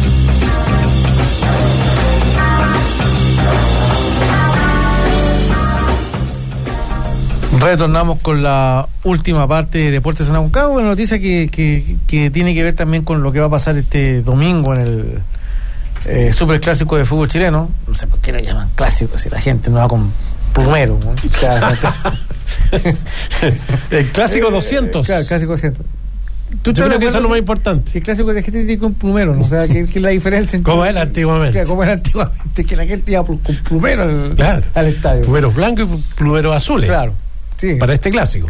Retornamos con la última parte de Deportes en Aconcagua, una noticia que, que, que tiene que ver también con lo que va a pasar este domingo en el eh, Superclásico de fútbol chileno. No sé por qué lo llaman clásico si la gente no va con plumero, ¿no? O sea, el clásico doscientos. Claro, el clásico doscientos. ¿Tú Yo creo que eso es lo más importante. El clásico de la gente tiene con plumero, ¿no? O sea, que, que es la diferencia entre... Como era antiguamente. Como era antiguamente, que la gente iba con plumero al, claro. al estadio. Plumeros blancos y plumeros azules. Claro. Sí. Para este clásico. Claro.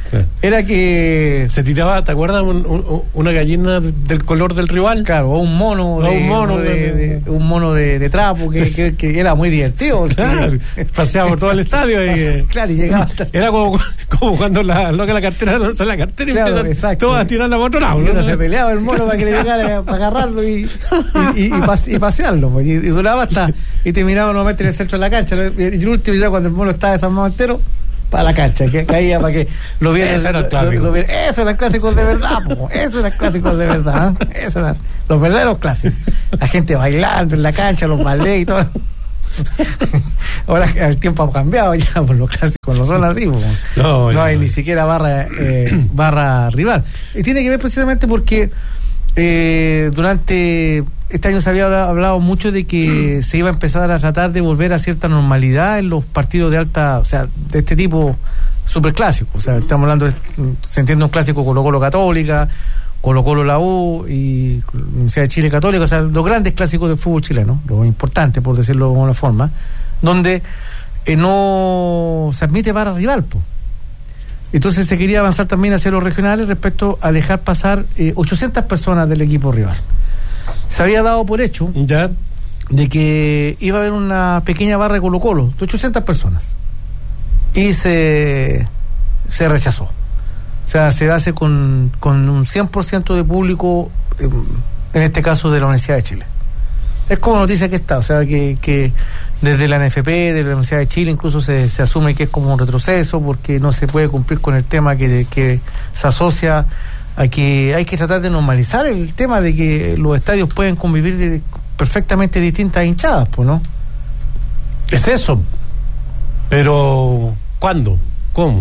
era que se tiraba, ¿te acuerdas? Un, un, una gallina del color del rival. Claro, o un mono, no, de, un mono, de, de, de, de, un mono de, de trapo que, que, que era muy divertido. Claro, paseaba por todo el estadio y claro, y llegaba hasta... era como, como cuando la loca la cartera lanza la cartera claro, y empiezan todos a tirarla por otro lado. Y uno ¿no? se peleaba el mono para que le llegara para agarrarlo y, y, y, y, pase, y pasearlo, pues, y, y duraba hasta y terminaba nuevamente en el centro de la cancha, y el último ya cuando el mono estaba desarmado entero para la cancha, que caía para que lo vieran. Eso era el clásico. Lo, lo eso eran clásicos de verdad, po, eso eran clásicos de verdad, ¿eh? Eso eran los verdaderos clásicos. La gente bailando en la cancha, los ballets y todo. Ahora el tiempo ha cambiado ya, pues los clásicos no son así, po. No, no hay no. ni siquiera barra eh, barra rival. Y tiene que ver precisamente porque eh, durante este año se había hablado mucho de que se iba a empezar a tratar de volver a cierta normalidad en los partidos de alta, o sea, de este tipo superclásico. O sea, estamos hablando de, se entiende un clásico Colo-Colo Católica, Colo-Colo la U y Universidad de Chile Católica, o sea, los grandes clásicos del fútbol chileno, lo importante, por decirlo de alguna forma, donde eh, no se admite barra rival, po. Entonces se quería avanzar también hacia los regionales respecto a dejar pasar eh, ochocientas personas del equipo rival. Se había dado por hecho ya de que iba a haber una pequeña barra de Colo-Colo de ochocientas personas y se se rechazó. O sea, se hace con, con un cien por ciento de público, eh, en este caso de la Universidad de Chile. Es como noticia que está, o sea, que, que desde la N F P, de la Universidad de Chile, incluso se, se asume que es como un retroceso porque no se puede cumplir con el tema que, que se asocia a que hay que tratar de normalizar el tema de que los estadios pueden convivir de perfectamente distintas hinchadas, pues, ¿no? Es eso. Pero, ¿cuándo? ¿Cómo?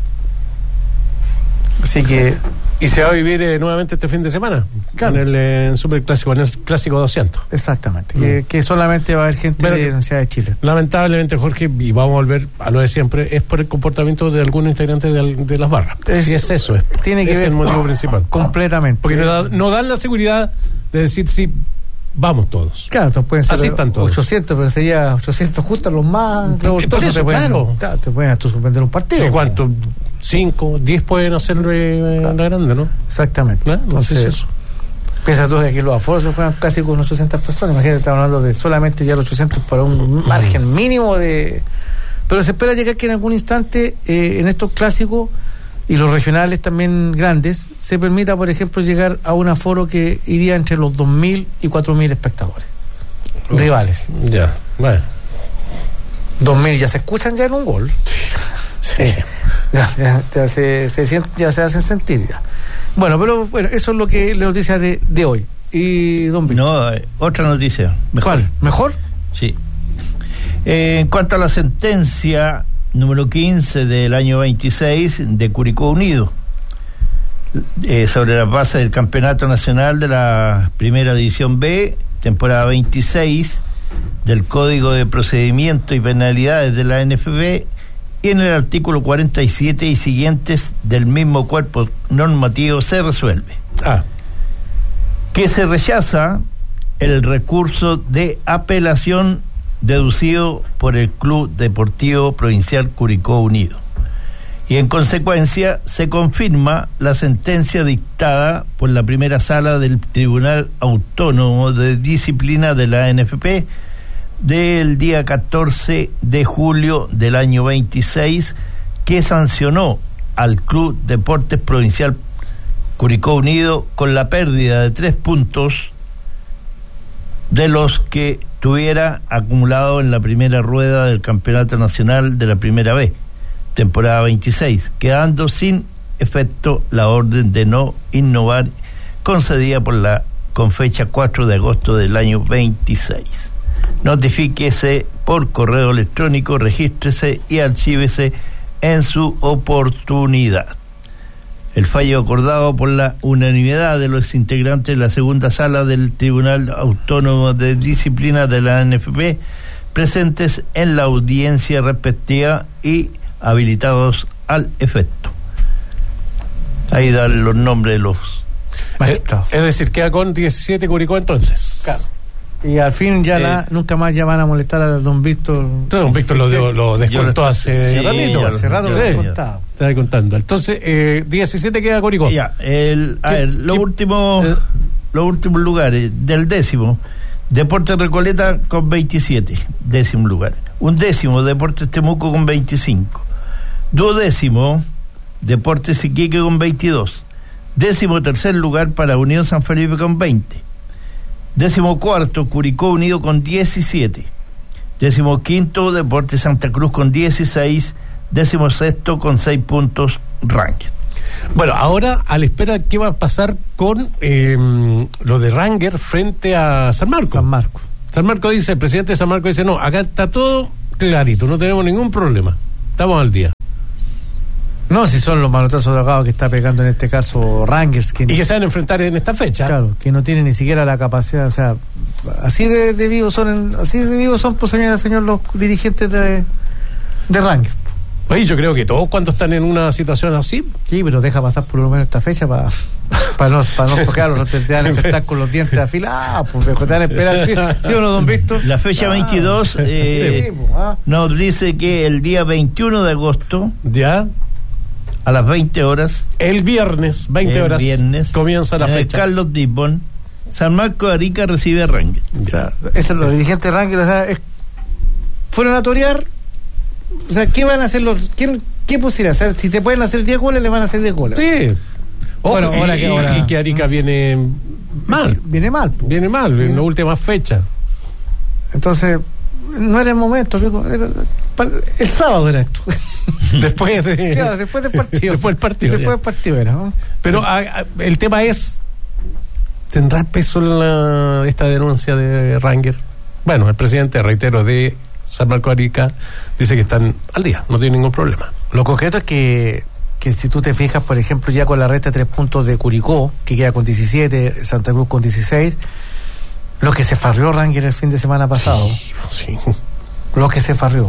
Así que... Y se va a vivir eh, nuevamente este fin de semana, claro, en el eh, Superclásico, en el Clásico doscientos. Exactamente, mm. que, que solamente va a haber gente Pero, de la Universidad de Chile. Lamentablemente, Jorge, y vamos a volver a lo de siempre, es por el comportamiento de algunos integrantes de, de las barras. Es, sí, es eso, es, tiene que es ver el motivo principal. Completamente. Porque no, da, no dan la seguridad de decir sí, vamos todos. Claro, entonces pueden ser así están todos. ochocientos, pero sería ochocientos justos los más... Por eso, te pueden, claro. Te pueden hasta suspender un partido. ¿Cuánto? cinco, diez pueden hacer eh, claro. la grande, ¿no? Exactamente. ¿No? Entonces, Entonces eso. Piensa tú que aquí los aforos se juegan casi con ochocientas personas. Imagínate, estamos hablando de solamente ya los ochocientos para un margen mínimo de... Pero se espera llegar que en algún instante, eh, en estos clásicos y los regionales también grandes, se permita, por ejemplo, llegar a un aforo que iría entre los dos mil y cuatro mil espectadores. Uh, rivales. Ya, bueno. dos mil ya se escuchan ya en un gol. Sí. Ya, ya, ya, se, se, ya se hacen sentir ya. Bueno, pero bueno, eso es lo que la noticia de, de hoy. Y don Víctor. No, eh, otra noticia. Mejor. ¿Cuál? ¿Mejor? Sí. Eh, en cuanto a la sentencia número quince del año veintiséis de Curicó Unido, eh, sobre la base del Campeonato Nacional de la Primera División B, temporada veintiséis, del Código de Procedimiento y Penalidades de la N F B, y en el artículo cuarenta y siete y siguientes del mismo cuerpo normativo se resuelve ah. que se rechaza el recurso de apelación deducido por el Club Deportivo Provincial Curicó Unido, y en consecuencia se confirma la sentencia dictada por la primera sala del Tribunal Autónomo de Disciplina de la N F P del día catorce de julio del año veintiséis, que sancionó al Club Deportes Provincial Curicó Unido con la pérdida de tres puntos de los que tuviera acumulado en la primera rueda del Campeonato Nacional de la Primera B, temporada veintiséis, quedando sin efecto la orden de no innovar concedida por la con fecha cuatro de agosto del año veintiséis. Notifíquese por correo electrónico, regístrese y archívese en su oportunidad. El fallo acordado por la unanimidad de los integrantes de la segunda sala del Tribunal Autónomo de Disciplina de la N F P, presentes en la audiencia respectiva y habilitados al efecto. Ahí dan los nombres de los magistrados. Es, es decir, queda con diecisiete Curicó entonces. Claro. Y al fin ya eh, la, nunca más ya van a molestar a don Víctor. Don Víctor lo, de, lo descontó hace sí, ratito. Hace rato lo descontado. Estaba contando. Entonces, eh, diecisiete queda Curicó. Ya, el, a ver, los últimos eh, los últimos lugares del décimo, Deportes Recoleta con veintisiete, décimo lugar. Un décimo, Deportes Temuco con veinticinco. Duodécimo, Deportes Iquique con veintidós. Décimo tercer lugar para Unión San Felipe con veinte. Décimo cuarto, Curicó Unido con diecisiete. Décimo quinto, Deportes Santa Cruz con dieciséis. Décimo sexto, con seis puntos, Ranger. Bueno, ahora a la espera de qué va a pasar con eh, lo de Ranger frente a San Marcos. San Marcos. San Marcos dice, el presidente de San Marcos dice, no, acá está todo clarito, no tenemos ningún problema, estamos al día. No, si son los manotazos de ahogado que está pegando en este caso Rangers. Que y que se van a enfrentar en esta fecha. Claro, que no tienen ni siquiera la capacidad, o sea, así de, de vivos son, así de vivos son, pues señora, señor, los dirigentes de, de Rangers. Oye, yo creo que todos cuando están en una situación así. Sí, pero deja pasar por lo menos esta fecha para pa no, pa no tocar, no te, te van a enfrentar con los dientes afilados, pues te van a esperar, ¿sí, ¿sí o no, don Víctor? La fecha ah, veintidós eh, sí, pues, ah. nos dice que el día veintiuno de agosto, ya a las veinte horas, el viernes, veinte horas, viernes, comienza la fecha. Carlos Dibón, San Marcos de Arica recibe a Ranger. O sea, eso, los dirigentes de Ranger, o sea, es, fueron a torear. O sea, ¿qué van a hacer los... ¿Qué, qué posible hacer? Si te pueden hacer diez goles, le van a hacer diez goles. Sí. Ojo, bueno, ahora y, que ahora... Y que Arica viene mal. Viene mal. Pues. Viene mal, viene... en la última fecha. Entonces, no era el momento, era, el sábado era esto. Después de... Claro, después del partido. Después del partido. Después del partido era, ¿no? Pero a, a, el tema es... ¿Tendrá peso la, esta denuncia de Ranger? Bueno, el presidente, reitero, de San Marcos Arica dice que están al día, no tiene ningún problema. Lo concreto es que, que si tú te fijas, por ejemplo, ya con la resta de tres puntos de Curicó, que queda con diecisiete, Santa Cruz con dieciséis, lo que se farrió Ranger el fin de semana pasado. Sí, sí. Lo que se farrió.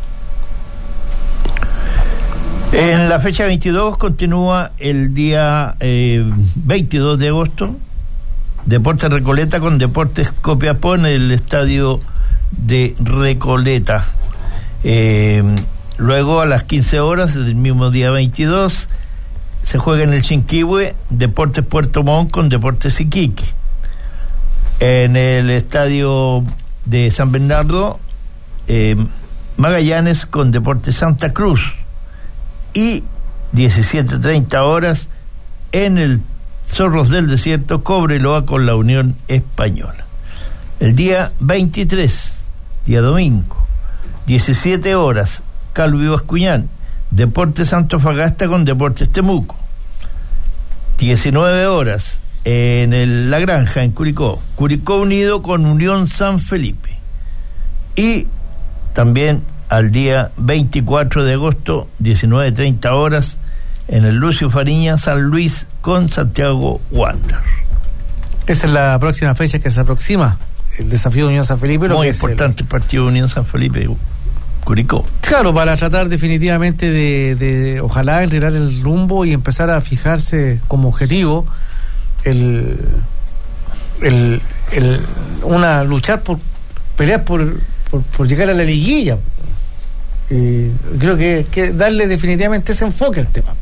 En la fecha veintidós continúa el día eh, veintidós de agosto, Deportes Recoleta con Deportes Copiapó en el estadio de Recoleta. Eh, luego a las quince horas del mismo día veintidós se juega en el Chinquihue Deportes Puerto Montt con Deportes Iquique. En el estadio de San Bernardo, eh, Magallanes con Deportes Santa Cruz. Y diecisiete treinta horas en el Zorros del Desierto, Cobreloa con la Unión Española. El día veintitrés, día domingo, diecisiete horas, Calvi Bascuñán, Deportes Antofagasta con Deportes Temuco. diecinueve horas, en el La Granja, en Curicó, Curicó Unido con Unión San Felipe. Y también al día veinticuatro de agosto, diecinueve treinta horas, en el Lucio Fariña, San Luis con Santiago Wander. Esa es la próxima fecha que se aproxima, el desafío de Unión San Felipe. Muy importante el... el partido de Unión San Felipe Curicó. Claro, para tratar definitivamente de, de ojalá enredar el rumbo y empezar a fijarse como objetivo el, el, el una luchar por pelear por, por, por llegar a la liguilla. Eh, creo que, que darle definitivamente ese enfoque al tema.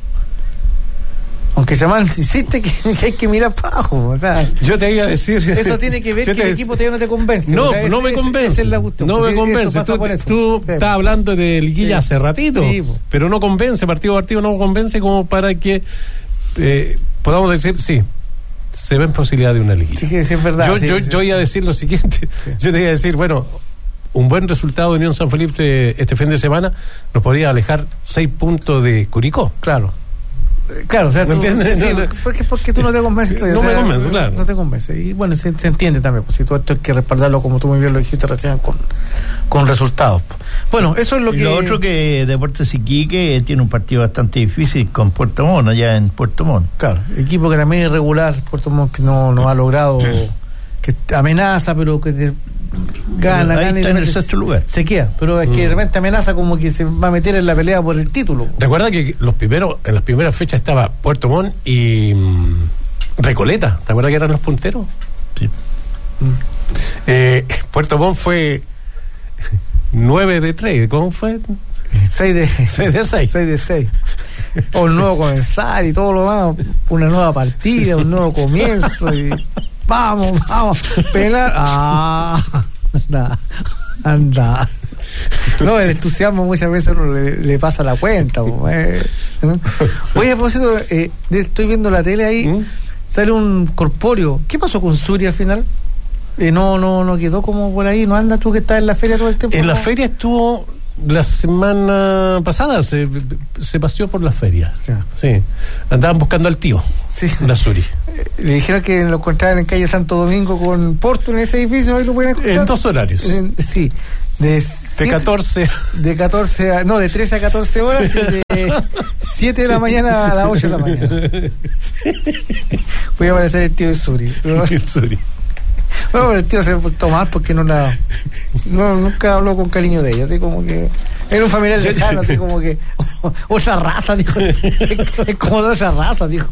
Aunque Chamán insiste que, que hay que mirar para abajo, o sea, yo te iba a decir, eso tiene que ver que el equipo todavía no te convence. No, o sea, no ese, me convence. Esa es la cuestión. No me convence. Tú, tú estás hablando de liguilla sí. hace ratito, sí, pero no convence, partido a partido no convence como para que eh, podamos decir, sí, se ven posibilidad de una liguilla. Sí, sí, es verdad. Yo, sí, yo, sí, yo sí. iba a decir lo siguiente, sí. yo te iba a decir, bueno, un buen resultado de Unión San Felipe este fin de semana nos podría alejar seis puntos de Curicó. Claro. Claro, o sea, tú, ¿entiendes? Sí, no, porque, porque tú no te convences todavía. No o sea, me convenzo, claro. No te convence. Y bueno, se, se entiende también, pues si todo esto hay que respaldarlo, como tú muy bien lo dijiste recién, con, con resultados. Bueno, eso es lo y que... Lo otro que Deportes Iquique tiene un partido bastante difícil con Puerto Montt, allá en Puerto Montt. Claro, equipo que también es irregular, Puerto Montt, que no, no ha logrado, que amenaza, pero que... Te, gana, ahí gana está y en el sexto lugar. Se queda, pero es que de repente amenaza como que se va a meter en la pelea por el título. Recuerda que los primeros, en las primeras fechas estaba Puerto Montt y mmm, Recoleta. ¿Te acuerdas que eran los punteros? Sí. Mm. Eh, Puerto Montt fue nueve de tres, ¿cómo fue? seis de seis. seis de seis. O un nuevo comenzar y todo lo demás, una nueva partida, un nuevo comienzo y vamos, vamos, penal. Ah, anda, anda. No, el entusiasmo muchas veces uno le, le pasa la cuenta. Eh. Oye, a propósito, eh, de, estoy viendo la tele ahí, ¿Mm? Sale un corpóreo. ¿Qué pasó con Suri al final? Eh, no, no, no quedó como por ahí. ¿No anda tú que estás en la feria todo el tiempo? En ¿no? la feria estuvo la semana pasada, se, se paseó por la feria. Sí. sí. Andaban buscando al tío, sí. La Suri. Le dijeron que lo encontraban en calle Santo Domingo con Porto en ese edificio, ahí lo pueden encontrar. En dos horarios. En, sí. De, de siete, catorce. De catorce a, no, de trece a catorce horas y de siete de la mañana a las ocho de la mañana. Puede aparecer el tío de Suri. ¿No? El Suri. Bueno, el tío se portó mal porque no la no, nunca habló con cariño de ella, así como que era un familiar lejano, así como que oh, otra raza, dijo. Es como de otra raza, dijo.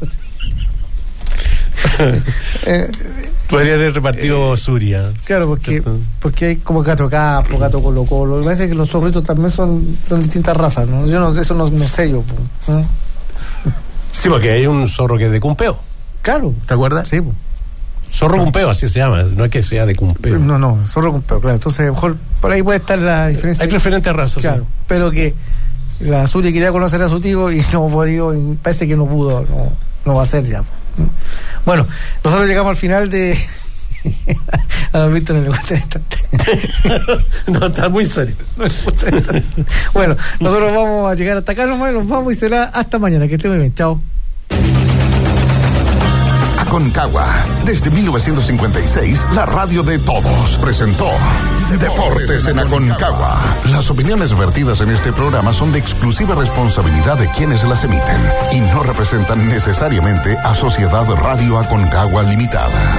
eh, Podría haber repartido eh, Suria. Claro, porque porque hay como gato capo, gato colo colo. Me parece que los zorritos también son, son distintas razas, ¿no? Yo no, eso no, no sé yo. ¿no? Sí, porque hay un zorro que es de Cumpeo. Claro. ¿Te acuerdas? Sí, pues. Zorro Cumpeo, así se llama, no es que sea de Cumpeo. No, no, zorro Cumpeo, claro. Entonces, a lo mejor por ahí puede estar la diferencia. Hay diferentes razas. Claro, sí. Pero que la Suri quería conocer a su tío y no podido, y parece que no pudo, no, no va a ser ya. Bueno, nosotros llegamos al final de. A don Víctor no le gusta esta. No, está muy serio. No le gusta esta. Bueno, nosotros vamos a llegar hasta acá nomás, nos vamos y será hasta mañana. Que esté muy bien, chao. Aconcagua, desde mil novecientos cincuenta y seis, la radio de todos, presentó Deportes en Aconcagua. Las opiniones vertidas en este programa son de exclusiva responsabilidad de quienes las emiten y no representan necesariamente a Sociedad Radio Aconcagua Limitada.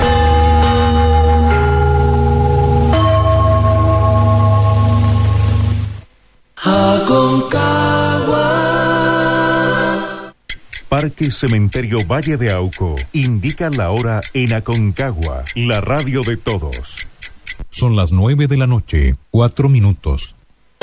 Aconcagua. Parque Cementerio Valle de Auco indica la hora en Aconcagua, la radio de todos. Son las nueve de la noche, cuatro minutos.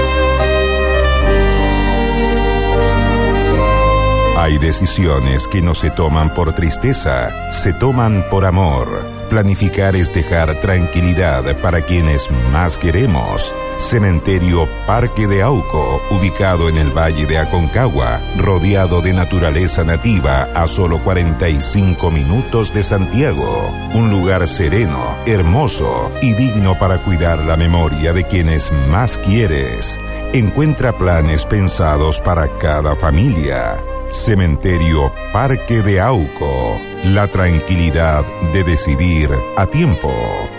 Hay decisiones que no se toman por tristeza, se toman por amor. Planificar es dejar tranquilidad para quienes más queremos. Cementerio Parque de Auco, ubicado en el Valle de Aconcagua, rodeado de naturaleza nativa a solo cuarenta y cinco minutos de Santiago. Un lugar sereno, hermoso y digno para cuidar la memoria de quienes más quieres. Encuentra planes pensados para cada familia. Cementerio Parque de Auco, la tranquilidad de decidir a tiempo.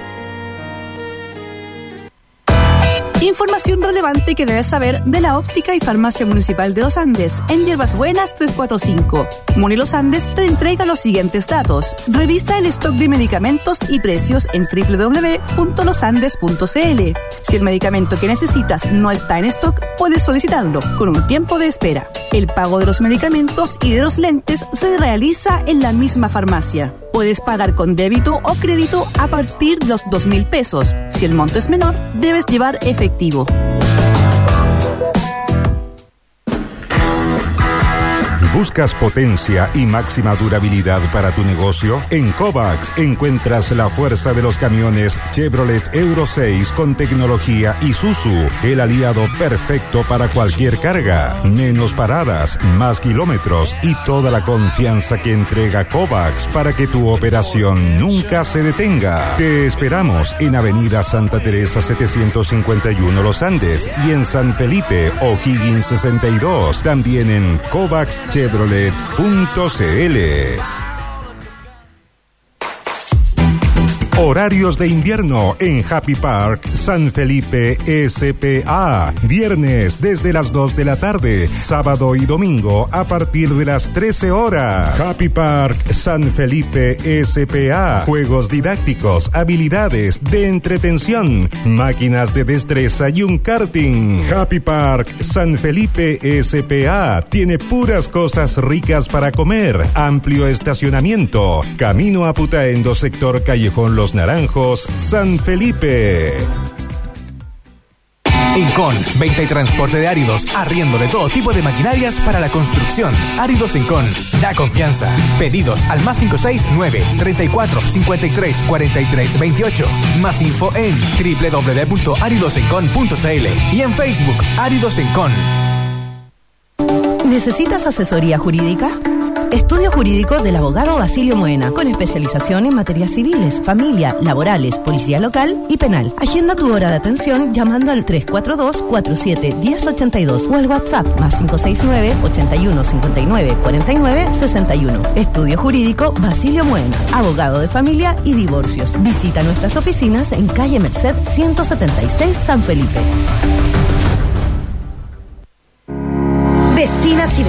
Información relevante que debes saber de la óptica y farmacia municipal de Los Andes en Hierbas Buenas tres cuatro cinco. Muni Los Andes te entrega los siguientes datos. Revisa el stock de medicamentos y precios en doble u doble u doble u punto los andes punto c l. Si el medicamento que necesitas no está en stock, puedes solicitarlo con un tiempo de espera. El pago de los medicamentos y de los lentes se realiza en la misma farmacia. Puedes pagar con débito o crédito a partir de los dos mil pesos. Si el monto es menor, debes llevar efectivo. ¿Buscas potencia y máxima durabilidad para tu negocio? En Kovacs encuentras la fuerza de los camiones Chevrolet Euro seis con tecnología Isuzu, el aliado perfecto para cualquier carga. Menos paradas, más kilómetros y toda la confianza que entrega Kovacs para que tu operación nunca se detenga. Te esperamos en Avenida Santa Teresa setecientos cincuenta y uno Los Andes y en San Felipe O'Higgins sesenta y dos. También en Kovacs Chevrolet punto c l. Horarios de invierno en Happy Park San Felipe S P A. Viernes desde las dos de la tarde, sábado y domingo a partir de las trece horas. Happy Park San Felipe S P A. Juegos didácticos, habilidades de entretención, máquinas de destreza y un karting. Happy Park San Felipe S P A tiene puras cosas ricas para comer, amplio estacionamiento, camino a Putaendo, sector Callejón Los Los Naranjos, San Felipe. Incon, venta y transporte de áridos, arriendo de todo tipo de maquinarias para la construcción. Áridos Incon, da confianza. Pedidos al más cinco seis nueve, treinta y cuatro, cincuenta y tres, cuarenta y tres, veintiocho. Más info en doble u doble u doble u punto áridos encon punto c l y en Facebook Áridos Incon. ¿Necesitas asesoría jurídica? Estudio jurídico del abogado Basilio Moena, con especialización en materias civiles, familia, laborales, policía local y penal. Agenda tu hora de atención llamando al tres cuatro dos, cuatro siete, uno cero ocho dos o al WhatsApp más cinco seis nueve, ochenta y uno, cincuenta y nueve, cuarenta y nueve, sesenta y uno. Estudio jurídico Basilio Moena, abogado de familia y divorcios. Visita nuestras oficinas en calle Merced ciento setenta y seis, San Felipe. Vecinas y